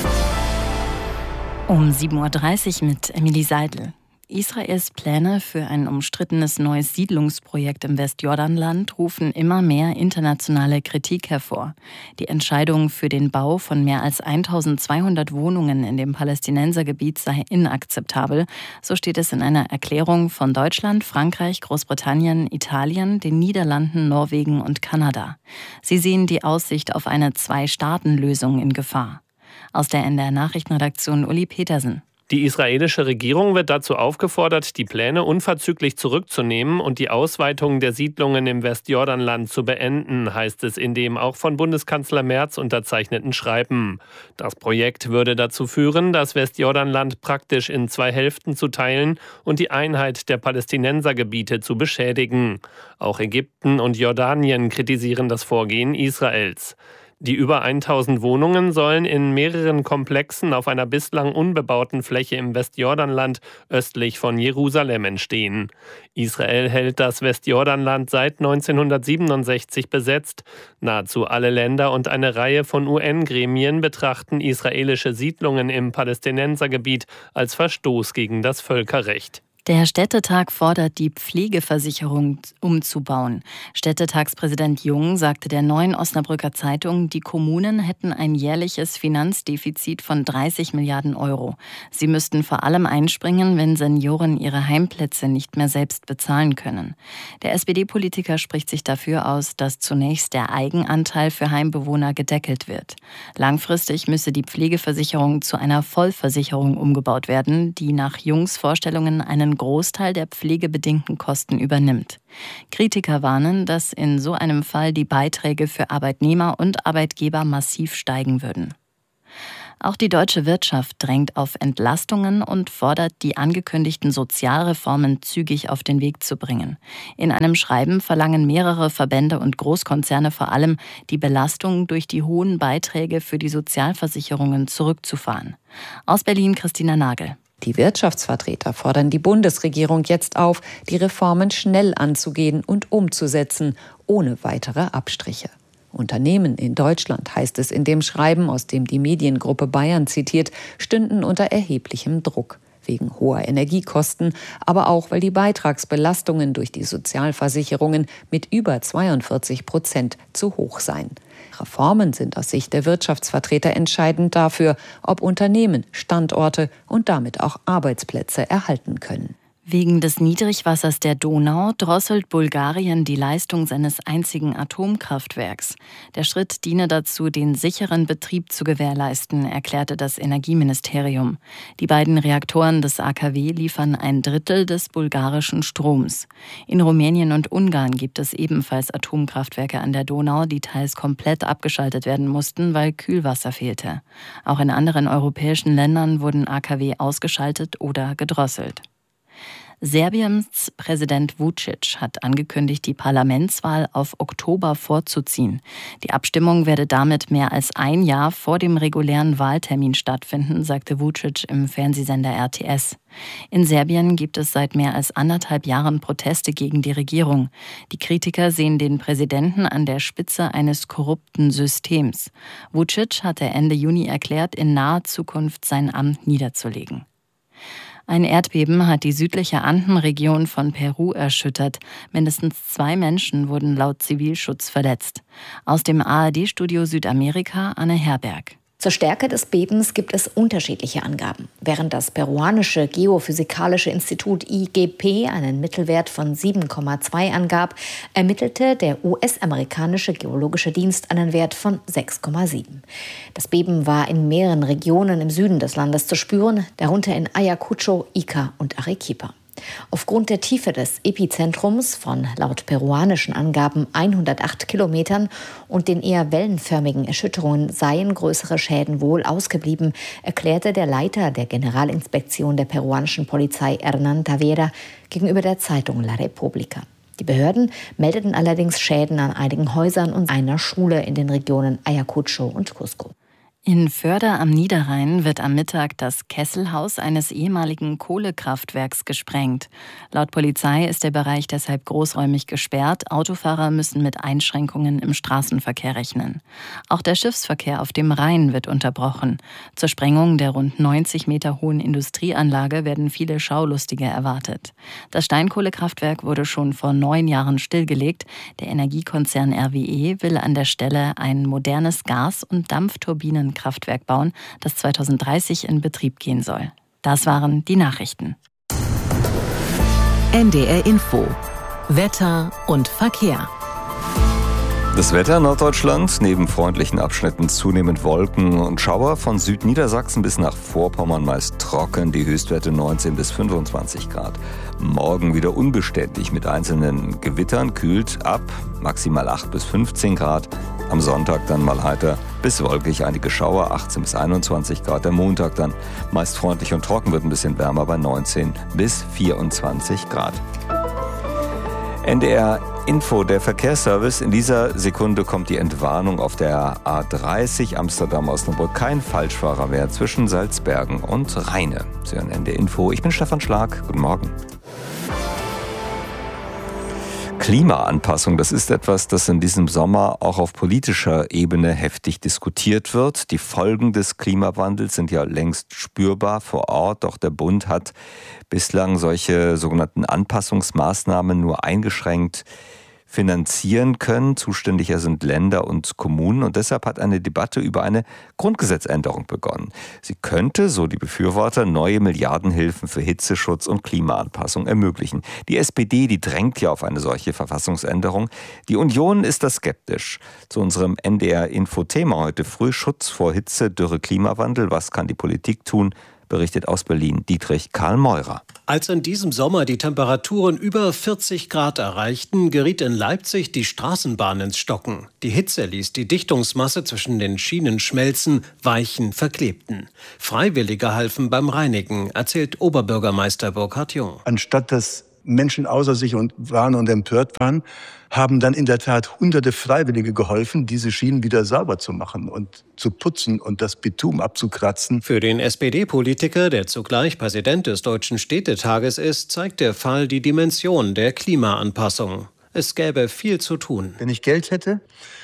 Um sieben Uhr dreißig mit Emilie Seidel. Israels Pläne für ein umstrittenes neues Siedlungsprojekt im Westjordanland rufen immer mehr internationale Kritik hervor. Die Entscheidung für den Bau von mehr als eintausendzweihundert Wohnungen in dem Palästinensergebiet sei inakzeptabel, so steht es in einer Erklärung von Deutschland, Frankreich, Großbritannien, Italien, den Niederlanden, Norwegen und Kanada. Sie sehen die Aussicht auf eine Zwei-Staaten-Lösung in Gefahr. Aus der N D R-Nachrichtenredaktion Uli Petersen. Die israelische Regierung wird dazu aufgefordert, die Pläne unverzüglich zurückzunehmen und die Ausweitung der Siedlungen im Westjordanland zu beenden, heißt es in dem auch von Bundeskanzler Merz unterzeichneten Schreiben. Das Projekt würde dazu führen, das Westjordanland praktisch in zwei Hälften zu teilen und die Einheit der Palästinensergebiete zu beschädigen. Auch Ägypten und Jordanien kritisieren das Vorgehen Israels. Die über tausend Wohnungen sollen in mehreren Komplexen auf einer bislang unbebauten Fläche im Westjordanland östlich von Jerusalem entstehen. Israel hält das Westjordanland seit neunzehnhundertsiebenundsechzig besetzt. Nahezu alle Länder und eine Reihe von U N-Gremien betrachten israelische Siedlungen im Palästinensergebiet als Verstoß gegen das Völkerrecht. Der Städtetag fordert, die Pflegeversicherung umzubauen. Städtetagspräsident Jung sagte der Neuen Osnabrücker Zeitung, die Kommunen hätten ein jährliches Finanzdefizit von dreißig Milliarden Euro. Sie müssten vor allem einspringen, wenn Senioren ihre Heimplätze nicht mehr selbst bezahlen können. Der S P D-Politiker spricht sich dafür aus, dass zunächst der Eigenanteil für Heimbewohner gedeckelt wird. Langfristig müsse die Pflegeversicherung zu einer Vollversicherung umgebaut werden, die nach Jungs Vorstellungen einen Großteil der pflegebedingten Kosten übernimmt. Kritiker warnen, dass in so einem Fall die Beiträge für Arbeitnehmer und Arbeitgeber massiv steigen würden. Auch die deutsche Wirtschaft drängt auf Entlastungen und fordert, die angekündigten Sozialreformen zügig auf den Weg zu bringen. In einem Schreiben verlangen mehrere Verbände und Großkonzerne vor allem, die Belastung durch die hohen Beiträge für die Sozialversicherungen zurückzufahren. Aus Berlin Christina Nagel. Die Wirtschaftsvertreter fordern die Bundesregierung jetzt auf, die Reformen schnell anzugehen und umzusetzen, ohne weitere Abstriche. Unternehmen in Deutschland, heißt es in dem Schreiben, aus dem die Mediengruppe Bayern zitiert, stünden unter erheblichem Druck. Wegen hoher Energiekosten, aber auch, weil die Beitragsbelastungen durch die Sozialversicherungen mit über zweiundvierzig Prozent zu hoch seien. Reformen sind aus Sicht der Wirtschaftsvertreter entscheidend dafür, ob Unternehmen Standorte und damit auch Arbeitsplätze erhalten können. Wegen des Niedrigwassers der Donau drosselt Bulgarien die Leistung seines einzigen Atomkraftwerks. Der Schritt diene dazu, den sicheren Betrieb zu gewährleisten, erklärte das Energieministerium. Die beiden Reaktoren des A K W liefern ein Drittel des bulgarischen Stroms. In Rumänien und Ungarn gibt es ebenfalls Atomkraftwerke an der Donau, die teils komplett abgeschaltet werden mussten, weil Kühlwasser fehlte. Auch in anderen europäischen Ländern wurden A K W ausgeschaltet oder gedrosselt. Serbiens Präsident Vučić hat angekündigt, die Parlamentswahl auf Oktober vorzuziehen. Die Abstimmung werde damit mehr als ein Jahr vor dem regulären Wahltermin stattfinden, sagte Vučić im Fernsehsender R T S. In Serbien gibt es seit mehr als anderthalb Jahren Proteste gegen die Regierung. Die Kritiker sehen den Präsidenten an der Spitze eines korrupten Systems. Vučić hatte Ende Juni erklärt, in naher Zukunft sein Amt niederzulegen. Ein Erdbeben hat die südliche Andenregion von Peru erschüttert. Mindestens zwei Menschen wurden laut Zivilschutz verletzt. Aus dem A R D-Studio Südamerika Anne Herberg. Zur Stärke des Bebens gibt es unterschiedliche Angaben. Während das peruanische Geophysikalische Institut I G P einen Mittelwert von sieben Komma zwei angab, ermittelte der U S-amerikanische Geologische Dienst einen Wert von sechs Komma sieben. Das Beben war in mehreren Regionen im Süden des Landes zu spüren, darunter in Ayacucho, Ica und Arequipa. Aufgrund der Tiefe des Epizentrums von laut peruanischen Angaben hundertacht Kilometern und den eher wellenförmigen Erschütterungen seien größere Schäden wohl ausgeblieben, erklärte der Leiter der Generalinspektion der peruanischen Polizei Hernán Tavera gegenüber der Zeitung La República. Die Behörden meldeten allerdings Schäden an einigen Häusern und einer Schule in den Regionen Ayacucho und Cusco. In Förde am Niederrhein wird am Mittag das Kesselhaus eines ehemaligen Kohlekraftwerks gesprengt. Laut Polizei ist der Bereich deshalb großräumig gesperrt. Autofahrer müssen mit Einschränkungen im Straßenverkehr rechnen. Auch der Schiffsverkehr auf dem Rhein wird unterbrochen. Zur Sprengung der rund neunzig Meter hohen Industrieanlage werden viele Schaulustige erwartet. Das Steinkohlekraftwerk wurde schon vor neun Jahren stillgelegt. Der Energiekonzern R W E will an der Stelle ein modernes Gas- und Dampfturbinen Kraftwerk bauen, das zweitausenddreißig in Betrieb gehen soll. Das waren die Nachrichten. N D R Info. Wetter und Verkehr. Das Wetter in Norddeutschland, neben freundlichen Abschnitten zunehmend Wolken und Schauer, von Südniedersachsen bis nach Vorpommern meist trocken, die Höchstwerte neunzehn bis fünfundzwanzig Grad. Morgen wieder unbeständig mit einzelnen Gewittern, kühlt ab, maximal acht bis fünfzehn Grad. Am Sonntag dann mal heiter bis wolkig, einige Schauer, achtzehn bis einundzwanzig Grad. Der Montag dann meist freundlich und trocken, wird ein bisschen wärmer bei neunzehn bis vierundzwanzig Grad. N D R Info, der Verkehrsservice. In dieser Sekunde kommt die Entwarnung auf der A dreißig Amsterdam-Osnabrück. Kein Falschfahrer mehr zwischen Salzbergen und Rheine. Sie hören N D R Info. Ich bin Stefan Schlag. Guten Morgen. Klimaanpassung, das ist etwas, das in diesem Sommer auch auf politischer Ebene heftig diskutiert wird. Die Folgen des Klimawandels sind ja längst spürbar vor Ort. Doch der Bund hat bislang solche sogenannten Anpassungsmaßnahmen nur eingeschränkt finanzieren können. Zuständiger sind Länder und Kommunen. Und deshalb hat eine Debatte über eine Grundgesetzänderung begonnen. Sie könnte, so die Befürworter, neue Milliardenhilfen für Hitzeschutz und Klimaanpassung ermöglichen. Die S P D, die drängt ja auf eine solche Verfassungsänderung. Die Union ist da skeptisch. Zu unserem N D R-Info-Thema heute früh: Schutz vor Hitze, Dürre, Klimawandel. Was kann die Politik tun? Berichtet aus Berlin Dietrich Karl Meurer. Als in diesem Sommer die Temperaturen über vierzig Grad erreichten, geriet in Leipzig die Straßenbahn ins Stocken. Die Hitze ließ die Dichtungsmasse zwischen den Schienen schmelzen, weichen, verklebten. Freiwillige halfen beim Reinigen, erzählt Oberbürgermeister Burkhard Jung. Anstatt dass Menschen außer sich und waren und empört waren, haben dann in der Tat hunderte Freiwillige geholfen, diese Schienen wieder sauber zu machen und zu putzen und das Bitumen abzukratzen. Für den S P D-Politiker, der zugleich Präsident des Deutschen Städtetages ist, zeigt der Fall die Dimension der Klimaanpassung. Es gäbe viel zu tun. Wenn ich Geld hätte,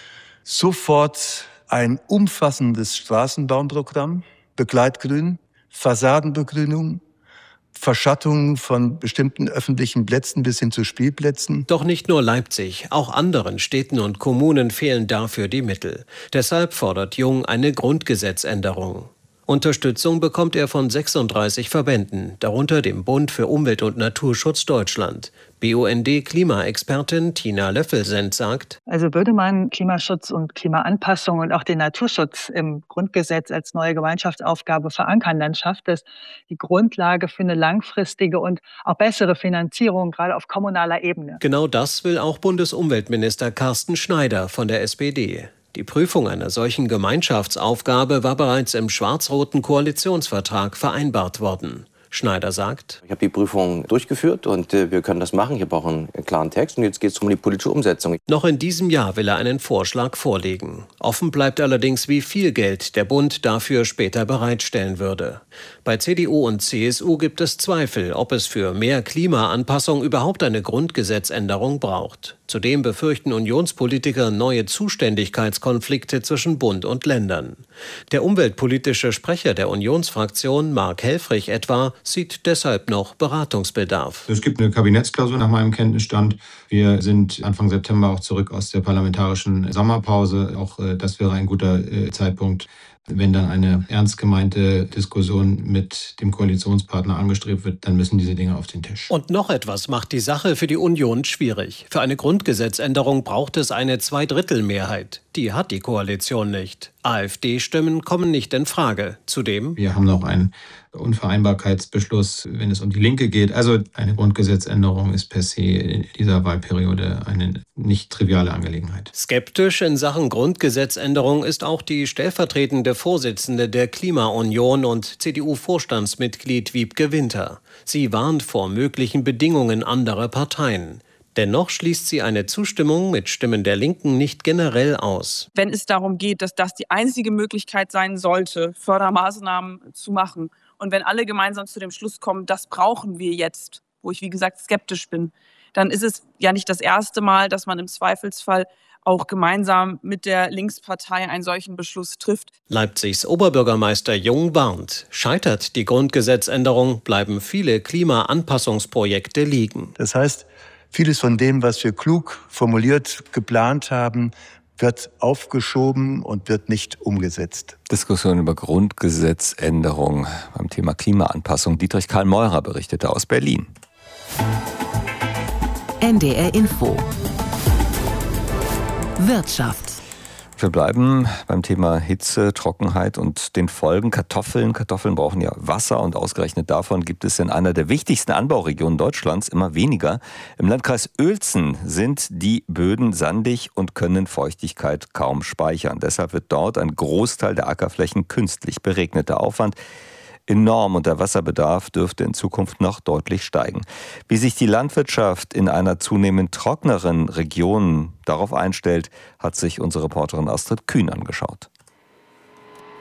sofort ein umfassendes Straßenbauprogramm, Begleitgrün, Fassadenbegrünung, Verschattung von bestimmten öffentlichen Plätzen bis hin zu Spielplätzen. Doch nicht nur Leipzig, auch anderen Städten und Kommunen fehlen dafür die Mittel. Deshalb fordert Jung eine Grundgesetzänderung. Unterstützung bekommt er von sechsunddreißig Verbänden, darunter dem Bund für Umwelt- und Naturschutz Deutschland. B U N D-Klimaexpertin Tina Löffelsend sagt: Also würde man Klimaschutz und Klimaanpassung und auch den Naturschutz im Grundgesetz als neue Gemeinschaftsaufgabe verankern, dann schafft es die Grundlage für eine langfristige und auch bessere Finanzierung, gerade auf kommunaler Ebene. Genau das will auch Bundesumweltminister Carsten Schneider von der S P D. Die Prüfung einer solchen Gemeinschaftsaufgabe war bereits im schwarz-roten Koalitionsvertrag vereinbart worden. Schneider sagt: Ich habe die Prüfung durchgeführt und äh, wir können das machen. Ich habe auch einen, einen klaren Text und jetzt geht es um die politische Umsetzung. Noch in diesem Jahr will er einen Vorschlag vorlegen. Offen bleibt allerdings, wie viel Geld der Bund dafür später bereitstellen würde. Bei C D U und C S U gibt es Zweifel, ob es für mehr Klimaanpassung überhaupt eine Grundgesetzänderung braucht. Zudem befürchten Unionspolitiker neue Zuständigkeitskonflikte zwischen Bund und Ländern. Der umweltpolitische Sprecher der Unionsfraktion, Mark Helfrich etwa, sieht deshalb noch Beratungsbedarf. Es gibt eine Kabinettsklausur nach meinem Kenntnisstand. Wir sind Anfang September auch zurück aus der parlamentarischen Sommerpause. Auch das wäre ein guter Zeitpunkt, wenn dann eine ernst gemeinte Diskussion mit dem Koalitionspartner angestrebt wird, dann müssen diese Dinge auf den Tisch. Und noch etwas macht die Sache für die Union schwierig. Für eine Grundgesetzänderung braucht es eine Zweidrittelmehrheit. Die hat die Koalition nicht. AfD-Stimmen kommen nicht in Frage. Zudem: Wir haben noch einen Unvereinbarkeitsbeschluss, wenn es um die Linke geht. Also eine Grundgesetzänderung ist per se in dieser Wahlperiode eine nicht triviale Angelegenheit. Skeptisch in Sachen Grundgesetzänderung ist auch die stellvertretende Vorsitzende der Klimaunion und C D U-Vorstandsmitglied Wiebke Winter. Sie warnt vor möglichen Bedingungen anderer Parteien. Dennoch schließt sie eine Zustimmung mit Stimmen der Linken nicht generell aus. Wenn es darum geht, dass das die einzige Möglichkeit sein sollte, Fördermaßnahmen zu machen, und wenn alle gemeinsam zu dem Schluss kommen, das brauchen wir jetzt, wo ich wie gesagt skeptisch bin, dann ist es ja nicht das erste Mal, dass man im Zweifelsfall auch gemeinsam mit der Linkspartei einen solchen Beschluss trifft. Leipzigs Oberbürgermeister Jung warnt: Scheitert die Grundgesetzänderung, bleiben viele Klimaanpassungsprojekte liegen. Das heißt, vieles von dem, was wir klug formuliert, geplant haben, wird aufgeschoben und wird nicht umgesetzt. Diskussion über Grundgesetzänderung beim Thema Klimaanpassung. Dietrich Karl Meurer berichtete aus Berlin. N D R Info. Wirtschaft. Wir bleiben beim Thema Hitze, Trockenheit und den Folgen. Kartoffeln. Kartoffeln brauchen ja Wasser und ausgerechnet davon gibt es in einer der wichtigsten Anbauregionen Deutschlands immer weniger. Im Landkreis Uelzen sind die Böden sandig und können Feuchtigkeit kaum speichern. Deshalb wird dort ein Großteil der Ackerflächen künstlich beregnet. Der Aufwand enorm und der Wasserbedarf dürfte in Zukunft noch deutlich steigen. Wie sich die Landwirtschaft in einer zunehmend trockeneren Region darauf einstellt, hat sich unsere Reporterin Astrid Kühn angeschaut.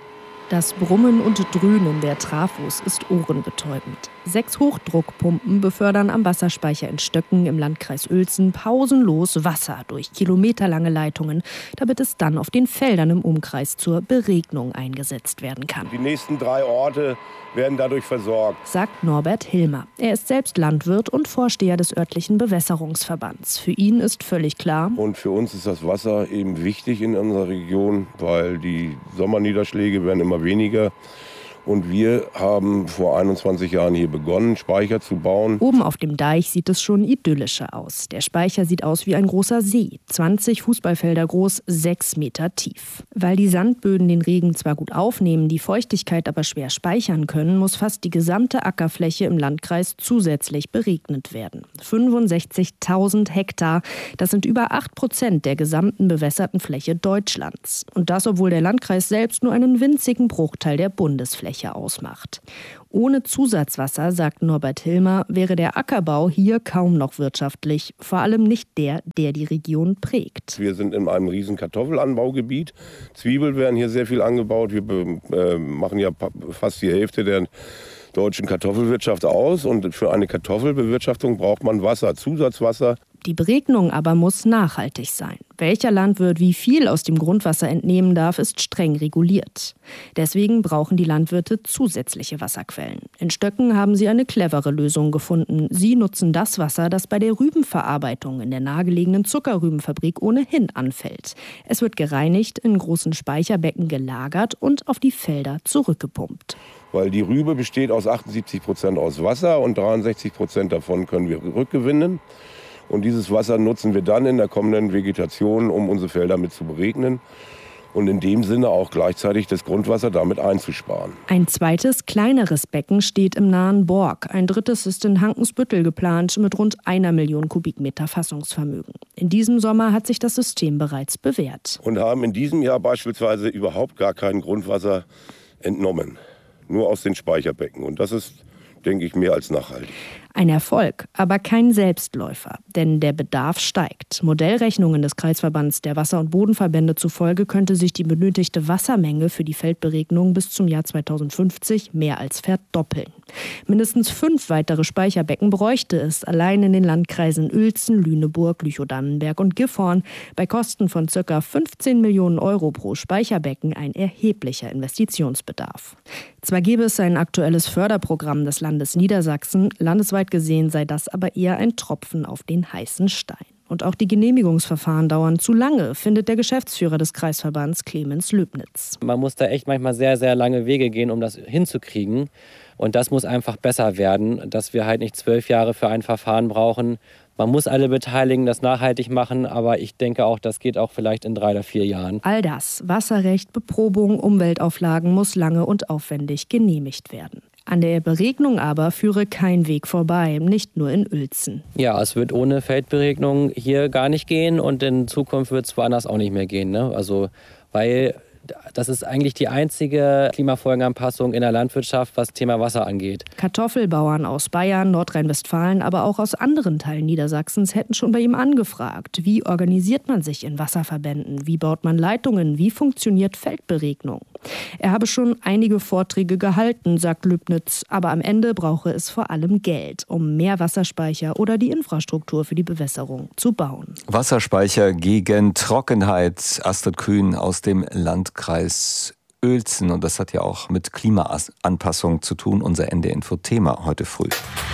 Das Brummen und Dröhnen der Trafos ist ohrenbetäubend. Sechs Hochdruckpumpen befördern am Wasserspeicher in Stöcken im Landkreis Uelzen pausenlos Wasser durch kilometerlange Leitungen, damit es dann auf den Feldern im Umkreis zur Beregnung eingesetzt werden kann. Die nächsten drei Orte werden dadurch versorgt, sagt Norbert Hilmer. Er ist selbst Landwirt und Vorsteher des örtlichen Bewässerungsverbands. Für ihn ist völlig klar: Und für uns ist das Wasser eben wichtig in unserer Region, weil die Sommerniederschläge werden immer weniger. Und wir haben vor einundzwanzig Jahren hier begonnen, Speicher zu bauen. Oben auf dem Deich sieht es schon idyllischer aus. Der Speicher sieht aus wie ein großer See. zwanzig Fußballfelder groß, sechs Meter tief. Weil die Sandböden den Regen zwar gut aufnehmen, die Feuchtigkeit aber schwer speichern können, muss fast die gesamte Ackerfläche im Landkreis zusätzlich beregnet werden. fünfundsechzigtausend Hektar, das sind über acht Prozent der gesamten bewässerten Fläche Deutschlands. Und das, obwohl der Landkreis selbst nur einen winzigen Bruchteil der Bundesfläche ausmacht. Ohne Zusatzwasser, sagt Norbert Hilmer, wäre der Ackerbau hier kaum noch wirtschaftlich, vor allem nicht der, der die Region prägt. Wir sind in einem riesen Kartoffelanbaugebiet. Zwiebeln werden hier sehr viel angebaut. Wir äh, machen ja fast die Hälfte der deutschen Kartoffelwirtschaft aus. Und für eine Kartoffelbewirtschaftung braucht man Wasser, Zusatzwasser. Die Beregnung aber muss nachhaltig sein. Welcher Landwirt wie viel aus dem Grundwasser entnehmen darf, ist streng reguliert. Deswegen brauchen die Landwirte zusätzliche Wasserquellen. In Stöcken haben sie eine clevere Lösung gefunden. Sie nutzen das Wasser, das bei der Rübenverarbeitung in der nahegelegenen Zuckerrübenfabrik ohnehin anfällt. Es wird gereinigt, in großen Speicherbecken gelagert und auf die Felder zurückgepumpt. Weil die Rübe besteht aus achtundsiebzig Prozent aus Wasser und dreiundsechzig Prozent davon können wir rückgewinnen. Und dieses Wasser nutzen wir dann in der kommenden Vegetation, um unsere Felder mit zu beregnen. Und in dem Sinne auch gleichzeitig das Grundwasser damit einzusparen. Ein zweites, kleineres Becken steht im nahen Borg. Ein drittes ist in Hankensbüttel geplant mit rund einer Million Kubikmeter Fassungsvermögen. In diesem Sommer hat sich das System bereits bewährt. Und haben in diesem Jahr beispielsweise überhaupt gar kein Grundwasser entnommen. Nur aus den Speicherbecken. Und das ist, denke ich, mehr als nachhaltig. Ein Erfolg, aber kein Selbstläufer, denn der Bedarf steigt. Modellrechnungen des Kreisverbands der Wasser- und Bodenverbände zufolge könnte sich die benötigte Wassermenge für die Feldberegnung bis zum Jahr zweitausendfünfzig mehr als verdoppeln. Mindestens fünf weitere Speicherbecken bräuchte es allein in den Landkreisen Uelzen, Lüneburg, Lüchow-Dannenberg und Gifhorn. Bei Kosten von ca. fünfzehn Millionen Euro pro Speicherbecken ein erheblicher Investitionsbedarf. Zwar gäbe es ein aktuelles Förderprogramm des Landes Niedersachsen, landesweit gesehen sei das aber eher ein Tropfen auf den heißen Stein. Und auch die Genehmigungsverfahren dauern zu lange, findet der Geschäftsführer des Kreisverbands Clemens Löbnitz. Man muss da echt manchmal sehr, sehr lange Wege gehen, um das hinzukriegen. Und das muss einfach besser werden, dass wir halt nicht zwölf Jahre für ein Verfahren brauchen. Man muss alle beteiligen, das nachhaltig machen, aber ich denke auch, das geht auch vielleicht in drei oder vier Jahren. All das, Wasserrecht, Beprobung, Umweltauflagen, muss lange und aufwendig genehmigt werden. An der Beregnung aber führe kein Weg vorbei, nicht nur in Uelzen. Ja, es wird ohne Feldberegnung hier gar nicht gehen und in Zukunft wird es woanders auch nicht mehr gehen. Ne? Also, weil das ist eigentlich die einzige Klimafolgenanpassung in der Landwirtschaft, was Thema Wasser angeht. Kartoffelbauern aus Bayern, Nordrhein-Westfalen, aber auch aus anderen Teilen Niedersachsens hätten schon bei ihm angefragt. Wie organisiert man sich in Wasserverbänden? Wie baut man Leitungen? Wie funktioniert Feldberegnung? Er habe schon einige Vorträge gehalten, sagt Löbnitz, aber am Ende brauche es vor allem Geld, um mehr Wasserspeicher oder die Infrastruktur für die Bewässerung zu bauen. Wasserspeicher gegen Trockenheit. Astrid Kühn aus dem Landkreis Uelzen. Und das hat ja auch mit Klimaanpassung zu tun, unser N D Info-Thema heute früh.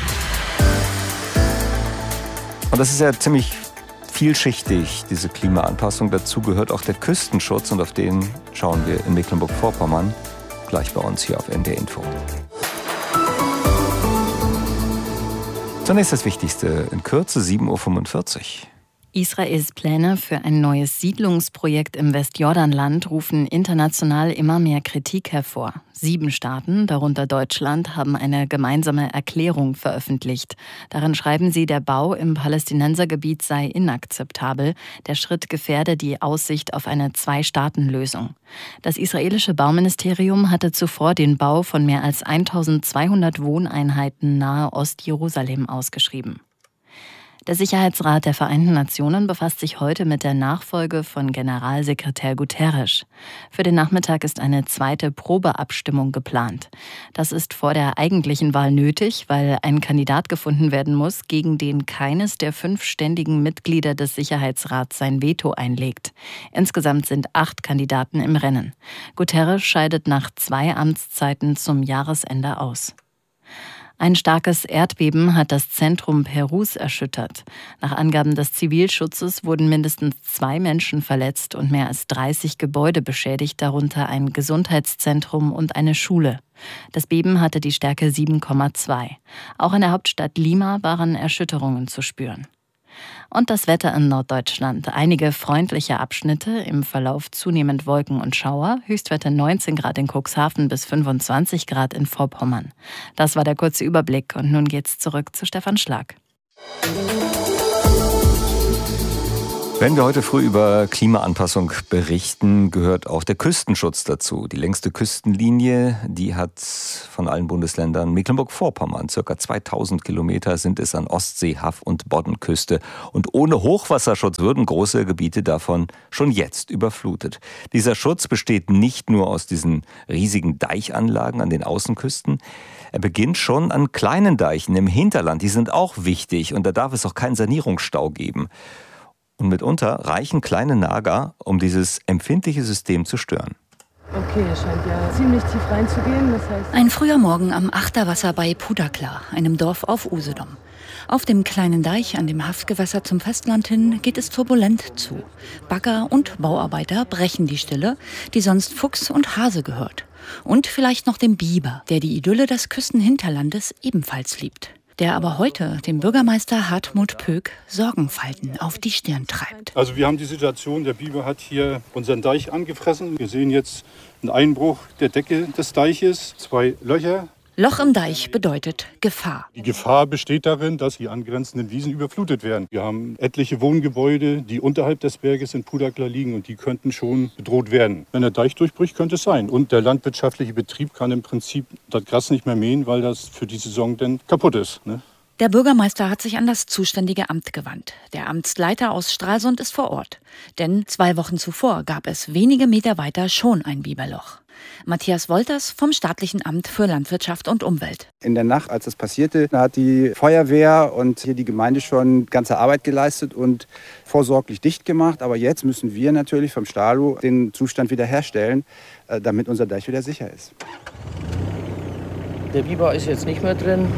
Und das ist ja ziemlich vielschichtig, diese Klimaanpassung. Dazu gehört auch der Küstenschutz und auf den schauen wir in Mecklenburg-Vorpommern gleich bei uns hier auf N D Info. Zunächst das Wichtigste in Kürze, sieben Uhr fünfundvierzig. Israels Pläne für ein neues Siedlungsprojekt im Westjordanland rufen international immer mehr Kritik hervor. Sieben Staaten, darunter Deutschland, haben eine gemeinsame Erklärung veröffentlicht. Darin schreiben sie, der Bau im Palästinensergebiet sei inakzeptabel. Der Schritt gefährde die Aussicht auf eine Zwei-Staaten-Lösung. Das israelische Bauministerium hatte zuvor den Bau von mehr als eintausendzweihundert Wohneinheiten nahe Ostjerusalem ausgeschrieben. Der Sicherheitsrat der Vereinten Nationen befasst sich heute mit der Nachfolge von Generalsekretär Guterres. Für den Nachmittag ist eine zweite Probeabstimmung geplant. Das ist vor der eigentlichen Wahl nötig, weil ein Kandidat gefunden werden muss, gegen den keines der fünf ständigen Mitglieder des Sicherheitsrats sein Veto einlegt. Insgesamt sind acht Kandidaten im Rennen. Guterres scheidet nach zwei Amtszeiten zum Jahresende aus. Ein starkes Erdbeben hat das Zentrum Perus erschüttert. Nach Angaben des Zivilschutzes wurden mindestens zwei Menschen verletzt und mehr als dreißig Gebäude beschädigt, darunter ein Gesundheitszentrum und eine Schule. Das Beben hatte die Stärke sieben Komma zwei. Auch in der Hauptstadt Lima waren Erschütterungen zu spüren. Und das Wetter in Norddeutschland. Einige freundliche Abschnitte, im Verlauf zunehmend Wolken und Schauer. Höchstwerte neunzehn Grad in Cuxhaven bis fünfundzwanzig Grad in Vorpommern. Das war der kurze Überblick und nun geht's zurück zu Stefan Schlag. Wenn wir heute früh über Klimaanpassung berichten, gehört auch der Küstenschutz dazu. Die längste Küstenlinie, die hat von allen Bundesländern Mecklenburg-Vorpommern. Circa zweitausend Kilometer sind es an Ostsee-, Haff- und Boddenküste. Und ohne Hochwasserschutz würden große Gebiete davon schon jetzt überflutet. Dieser Schutz besteht nicht nur aus diesen riesigen Deichanlagen an den Außenküsten. Er beginnt schon an kleinen Deichen im Hinterland. Die sind auch wichtig und da darf es auch keinen Sanierungsstau geben. Und mitunter reichen kleine Nager, um dieses empfindliche System zu stören. Okay, er scheint ja ziemlich tief reinzugehen. Das heißt Ein früher Morgen am Achterwasser bei Pudakla, einem Dorf auf Usedom. Auf dem kleinen Deich an dem Haffgewässer zum Festland hin geht es turbulent zu. Bagger und Bauarbeiter brechen die Stille, die sonst Fuchs und Hase gehört. Und vielleicht noch dem Biber, der die Idylle des Küstenhinterlandes ebenfalls liebt. Der aber heute dem Bürgermeister Hartmut Pöck Sorgenfalten auf die Stirn treibt. Also wir haben die Situation, der Biber hat hier unseren Deich angefressen. Wir sehen jetzt einen Einbruch der Decke des Deiches, zwei Löcher. Loch im Deich bedeutet Gefahr. Die Gefahr besteht darin, dass die angrenzenden Wiesen überflutet werden. Wir haben etliche Wohngebäude, die unterhalb des Berges in Pudakla liegen und die könnten schon bedroht werden. Wenn der Deich durchbricht, könnte es sein. Und der landwirtschaftliche Betrieb kann im Prinzip das Gras nicht mehr mähen, weil das für die Saison dann kaputt ist. Ne? Der Bürgermeister hat sich an das zuständige Amt gewandt. Der Amtsleiter aus Stralsund ist vor Ort. Denn zwei Wochen zuvor gab es wenige Meter weiter schon ein Biberloch. Matthias Wolters vom Staatlichen Amt für Landwirtschaft und Umwelt. In der Nacht, als das passierte, hat die Feuerwehr und hier die Gemeinde schon ganze Arbeit geleistet und vorsorglich dicht gemacht. Aber jetzt müssen wir natürlich vom Stalo den Zustand wiederherstellen, damit unser Deich wieder sicher ist. Der Biber ist jetzt nicht mehr drin.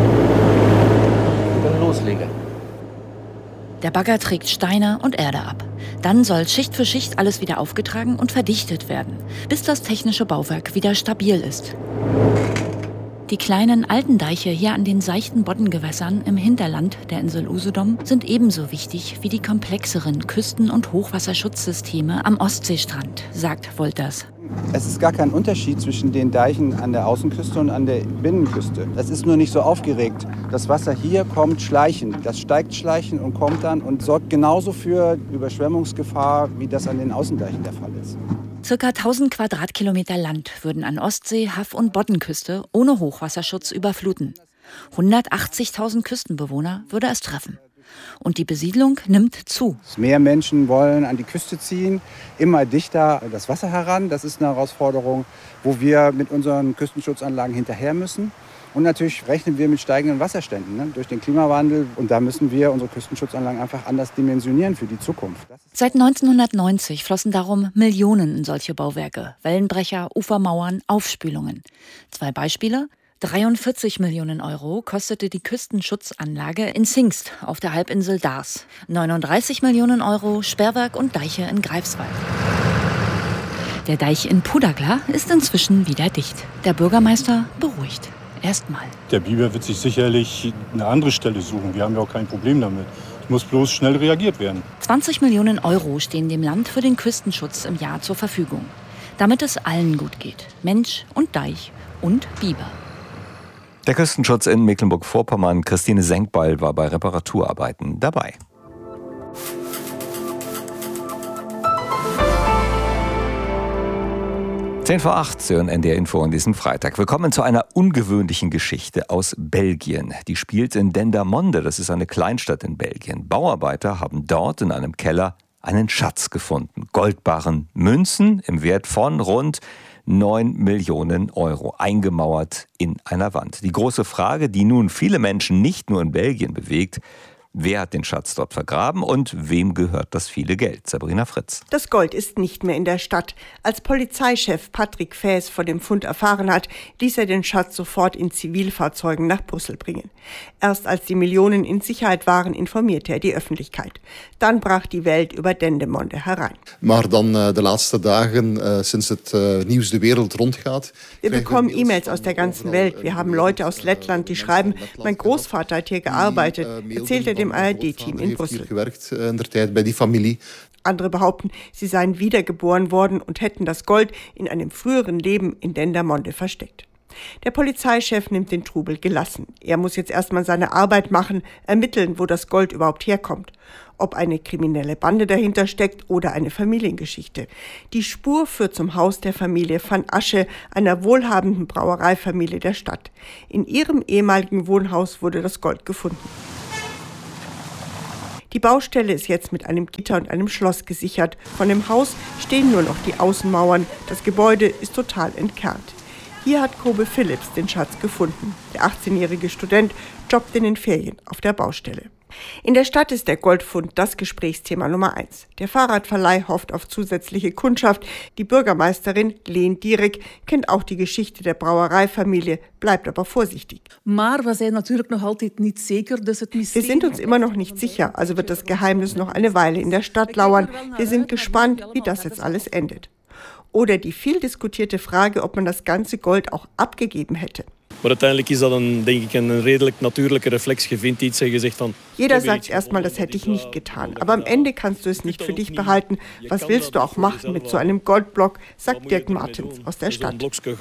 Wir können loslegen. Der Bagger trägt Steine und Erde ab. Dann soll Schicht für Schicht alles wieder aufgetragen und verdichtet werden, bis das technische Bauwerk wieder stabil ist. Die kleinen alten Deiche hier an den seichten Boddengewässern im Hinterland der Insel Usedom sind ebenso wichtig wie die komplexeren Küsten- und Hochwasserschutzsysteme am Ostseestrand, sagt Wolters. Es ist gar kein Unterschied zwischen den Deichen an der Außenküste und an der Binnenküste. Es ist nur nicht so aufgeregt. Das Wasser hier kommt schleichend. Das steigt schleichend und kommt dann und sorgt genauso für Überschwemmungsgefahr, wie das an den Außendeichen der Fall ist. Circa tausend Quadratkilometer Land würden an Ostsee, Haff- und Boddenküste ohne Hochwasserschutz überfluten. hundertachtzigtausend Küstenbewohner würde es treffen. Und die Besiedlung nimmt zu. Mehr Menschen wollen an die Küste ziehen, immer dichter das Wasser heran. Das ist eine Herausforderung, wo wir mit unseren Küstenschutzanlagen hinterher müssen. Und natürlich rechnen wir mit steigenden Wasserständen, ne, durch den Klimawandel. Und da müssen wir unsere Küstenschutzanlagen einfach anders dimensionieren für die Zukunft. Seit neunzehnhundertneunzig flossen darum Millionen in solche Bauwerke. Wellenbrecher, Ufermauern, Aufspülungen. Zwei Beispiele. dreiundvierzig Millionen Euro kostete die Küstenschutzanlage in Zingst auf der Halbinsel Dars. neununddreißig Millionen Euro Sperrwerk und Deiche in Greifswald. Der Deich in Pudakla ist inzwischen wieder dicht. Der Bürgermeister beruhigt. Erstmal. Der Biber wird sich sicherlich eine andere Stelle suchen. Wir haben ja auch kein Problem damit. Es muss bloß schnell reagiert werden. zwanzig Millionen Euro stehen dem Land für den Küstenschutz im Jahr zur Verfügung. Damit es allen gut geht. Mensch und Deich und Biber. Der Küstenschutz in Mecklenburg-Vorpommern, Christine Senkbeil, war bei Reparaturarbeiten dabei. zehn vor acht, Sie hören N D R Info an diesem Freitag. Wir kommen zu einer ungewöhnlichen Geschichte aus Belgien. Die spielt in Dendermonde, das ist eine Kleinstadt in Belgien. Bauarbeiter haben dort in einem Keller einen Schatz gefunden. Goldbarren, Münzen im Wert von rund neun Millionen Euro, eingemauert in einer Wand. Die große Frage, die nun viele Menschen nicht nur in Belgien bewegt: Wer hat den Schatz dort vergraben und wem gehört das viele Geld? Sabrina Fritz. Das Gold ist nicht mehr in der Stadt. Als Polizeichef Patrick Faes von dem Fund erfahren hat, ließ er den Schatz sofort in Zivilfahrzeugen nach Brüssel bringen. Erst als die Millionen in Sicherheit waren, informierte er die Öffentlichkeit. Dann brach die Welt über Dendermonde herein. Maar dan uh, de laatste dagen, uh, sinds het uh, nieuws de wereld rondgaat. Wir bekommen E-Mails aus der ganzen Welt. Wir haben Leute aus Lettland, die schreiben, mein Großvater hat hier gearbeitet, erzählt er dem A R D-Team in Brüssel. Andere behaupten, sie seien wiedergeboren worden und hätten das Gold in einem früheren Leben in Dendermonde versteckt. Der Polizeichef nimmt den Trubel gelassen. Er muss jetzt erstmal seine Arbeit machen, ermitteln, wo das Gold überhaupt herkommt. Ob eine kriminelle Bande dahinter steckt oder eine Familiengeschichte. Die Spur führt zum Haus der Familie van Asche, einer wohlhabenden Brauereifamilie der Stadt. In ihrem ehemaligen Wohnhaus wurde das Gold gefunden. Die Baustelle ist jetzt mit einem Gitter und einem Schloss gesichert. Von dem Haus stehen nur noch die Außenmauern. Das Gebäude ist total entkernt. Hier hat Kobe Phillips den Schatz gefunden. Der achtzehnjährige Student jobbt in den Ferien auf der Baustelle. In der Stadt ist der Goldfund das Gesprächsthema Nummer eins. Der Fahrradverleih hofft auf zusätzliche Kundschaft. Die Bürgermeisterin Leen Dierik kennt auch die Geschichte der Brauereifamilie, bleibt aber vorsichtig. Wir sind uns immer noch nicht sicher, also wird das Geheimnis noch eine Weile in der Stadt lauern. Wir sind gespannt, wie das jetzt alles endet. Oder die viel diskutierte Frage, ob man das ganze Gold auch abgegeben hätte. Maar uiteindelijk is dat een, denk ik, een redelijk natuurlijke reflex. Je vindt iets en je zegt van... Jeder sagt erstmal, das hätte ich nicht getan. Aber am Ende kannst du es nicht für dich behalten. Was willst du auch machen mit so einem Goldblock, sagt Dirk Martens aus der Stadt.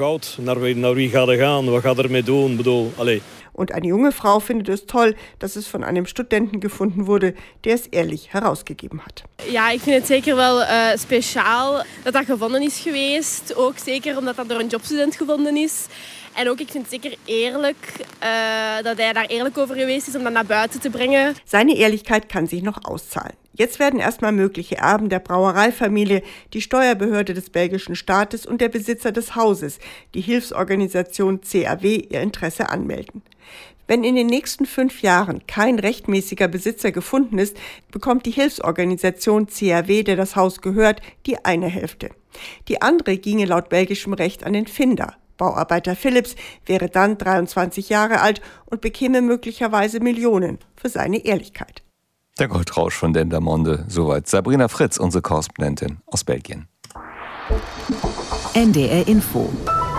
Und eine junge Frau findet es toll, dass es von einem Studenten gefunden wurde, der es ehrlich herausgegeben hat. Ja, ik vind het zeker wel uh, speciaal dat dat gevonden is geweest. Ook zeker omdat dat door een jobstudent gevonden is. En ook, ik vind het zeker eerlijk uh, dat hij daar eerlijk over geweest is om dat naar buiten te brengen. Seine Ehrlichkeit kann sich noch auszahlen. Jetzt werden erstmal mögliche Erben der Brauereifamilie, die Steuerbehörde des belgischen Staates und der Besitzer des Hauses, die Hilfsorganisation C A W, ihr Interesse anmelden. Wenn in den nächsten fünf Jahren kein rechtmäßiger Besitzer gefunden ist, bekommt die Hilfsorganisation C A W, der das Haus gehört, die eine Hälfte. Die andere ginge laut belgischem Recht an den Finder. Bauarbeiter Phillips wäre dann dreiundzwanzig Jahre alt und bekäme möglicherweise Millionen für seine Ehrlichkeit. Der Goldrausch von Dendermonde. Soweit Sabrina Fritz, unsere Korrespondentin aus Belgien. N D R Info.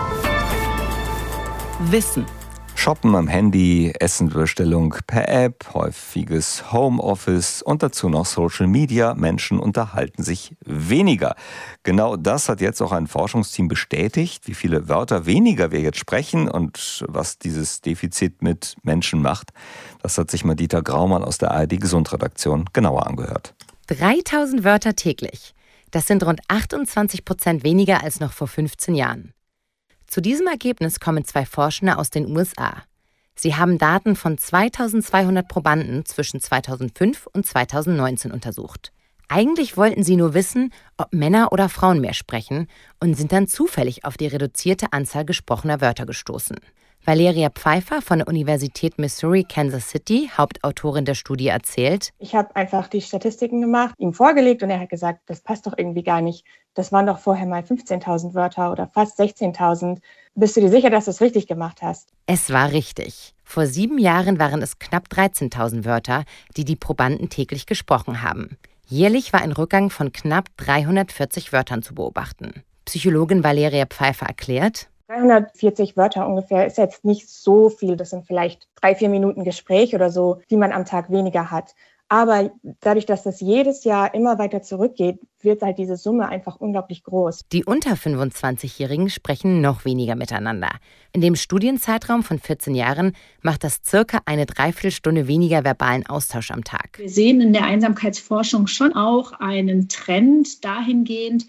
Wissen. Shoppen am Handy, Essenbestellung per App, häufiges Homeoffice und dazu noch Social Media. Menschen unterhalten sich weniger. Genau das hat jetzt auch ein Forschungsteam bestätigt, wie viele Wörter weniger wir jetzt sprechen und was dieses Defizit mit Menschen macht. Das hat sich mal Dieter Graumann aus der A R D-Gesundredaktion genauer angehört. dreitausend Wörter täglich. Das sind rund achtundzwanzig Prozent weniger als noch vor fünfzehn Jahren. Zu diesem Ergebnis kommen zwei Forschende aus den U S A. Sie haben Daten von zweitausendzweihundert Probanden zwischen zweitausendfünf und zweitausendneunzehn untersucht. Eigentlich wollten sie nur wissen, ob Männer oder Frauen mehr sprechen und sind dann zufällig auf die reduzierte Anzahl gesprochener Wörter gestoßen. Valeria Pfeiffer von der Universität Missouri, Kansas City, Hauptautorin der Studie, erzählt: Ich habe einfach die Statistiken gemacht, ihm vorgelegt und er hat gesagt, das passt doch irgendwie gar nicht. Das waren doch vorher mal fünfzehntausend Wörter oder fast sechzehntausend. Bist du dir sicher, dass du es richtig gemacht hast? Es war richtig. Vor sieben Jahren waren es knapp dreizehntausend Wörter, die die Probanden täglich gesprochen haben. Jährlich war ein Rückgang von knapp dreihundertvierzig Wörtern zu beobachten. Psychologin Valeria Pfeiffer erklärt: dreihundertvierzig Wörter ungefähr ist jetzt nicht so viel. Das sind vielleicht drei, vier Minuten Gespräch oder so, die man am Tag weniger hat. Aber dadurch, dass das jedes Jahr immer weiter zurückgeht, wird halt diese Summe einfach unglaublich groß. Die unter fünfundzwanzigjährigen sprechen noch weniger miteinander. In dem Studienzeitraum von vierzehn Jahren macht das circa eine Dreiviertelstunde weniger verbalen Austausch am Tag. Wir sehen in der Einsamkeitsforschung schon auch einen Trend dahingehend,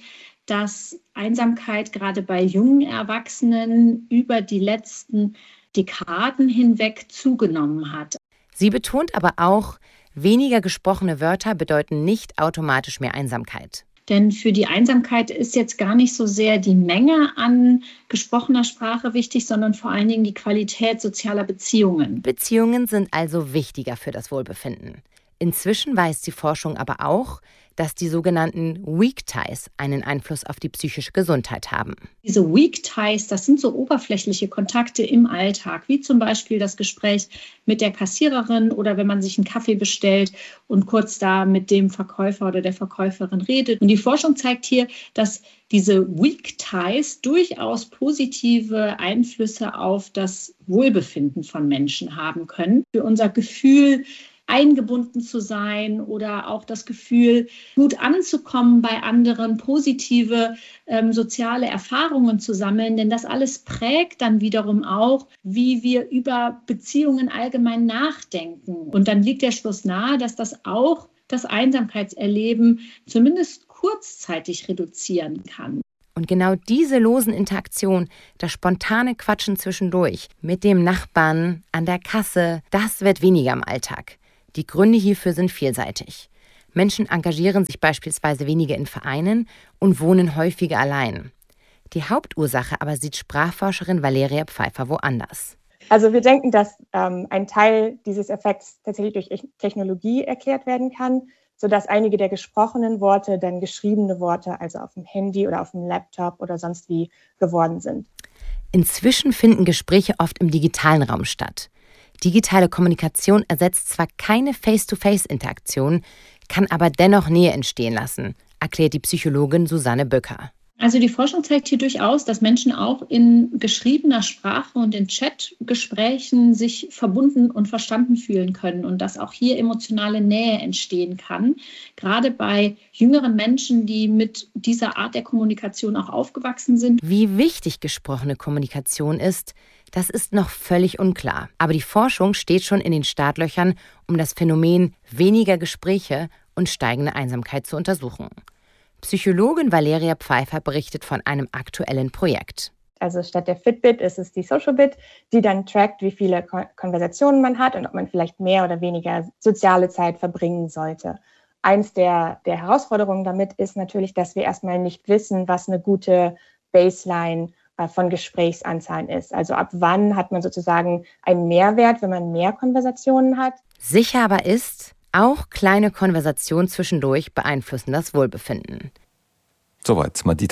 dass Einsamkeit gerade bei jungen Erwachsenen über die letzten Dekaden hinweg zugenommen hat. Sie betont aber auch, weniger gesprochene Wörter bedeuten nicht automatisch mehr Einsamkeit. Denn für die Einsamkeit ist jetzt gar nicht so sehr die Menge an gesprochener Sprache wichtig, sondern vor allen Dingen die Qualität sozialer Beziehungen. Beziehungen sind also wichtiger für das Wohlbefinden. Inzwischen weiß die Forschung aber auch, dass die sogenannten Weak Ties einen Einfluss auf die psychische Gesundheit haben. Diese Weak Ties, das sind so oberflächliche Kontakte im Alltag, wie zum Beispiel das Gespräch mit der Kassiererin oder wenn man sich einen Kaffee bestellt und kurz da mit dem Verkäufer oder der Verkäuferin redet. Und die Forschung zeigt hier, dass diese Weak Ties durchaus positive Einflüsse auf das Wohlbefinden von Menschen haben können. Für unser Gefühl, eingebunden zu sein oder auch das Gefühl, gut anzukommen bei anderen, positive ähm, soziale Erfahrungen zu sammeln. Denn das alles prägt dann wiederum auch, wie wir über Beziehungen allgemein nachdenken. Und dann liegt der Schluss nahe, dass das auch das Einsamkeitserleben zumindest kurzzeitig reduzieren kann. Und genau diese losen Interaktion, das spontane Quatschen zwischendurch mit dem Nachbarn an der Kasse, das wird weniger im Alltag. Die Gründe hierfür sind vielseitig. Menschen engagieren sich beispielsweise weniger in Vereinen und wohnen häufiger allein. Die Hauptursache aber sieht Sprachforscherin Valeria Pfeiffer woanders. Also wir denken, dass ähm, ein Teil dieses Effekts tatsächlich durch Technologie erklärt werden kann, sodass einige der gesprochenen Worte dann geschriebene Worte, also auf dem Handy oder auf dem Laptop oder sonst wie geworden sind. Inzwischen finden Gespräche oft im digitalen Raum statt. Digitale Kommunikation ersetzt zwar keine Face-to-Face-Interaktion, kann aber dennoch Nähe entstehen lassen, erklärt die Psychologin Susanne Böcker. Also die Forschung zeigt hier durchaus, dass Menschen auch in geschriebener Sprache und in Chatgesprächen sich verbunden und verstanden fühlen können und dass auch hier emotionale Nähe entstehen kann. Gerade bei jüngeren Menschen, die mit dieser Art der Kommunikation auch aufgewachsen sind. Wie wichtig gesprochene Kommunikation ist, das ist noch völlig unklar. Aber die Forschung steht schon in den Startlöchern, um das Phänomen weniger Gespräche und steigende Einsamkeit zu untersuchen. Psychologin Valeria Pfeiffer berichtet von einem aktuellen Projekt. Also statt der Fitbit ist es die Socialbit, die dann trackt, wie viele Konversationen man hat und ob man vielleicht mehr oder weniger soziale Zeit verbringen sollte. Eins der, der Herausforderungen damit ist natürlich, dass wir erstmal nicht wissen, was eine gute Baseline von Gesprächsanzahlen ist. Also ab wann hat man sozusagen einen Mehrwert, wenn man mehr Konversationen hat. Sicher aber ist, auch kleine Konversationen zwischendurch beeinflussen das Wohlbefinden. Soweit Madita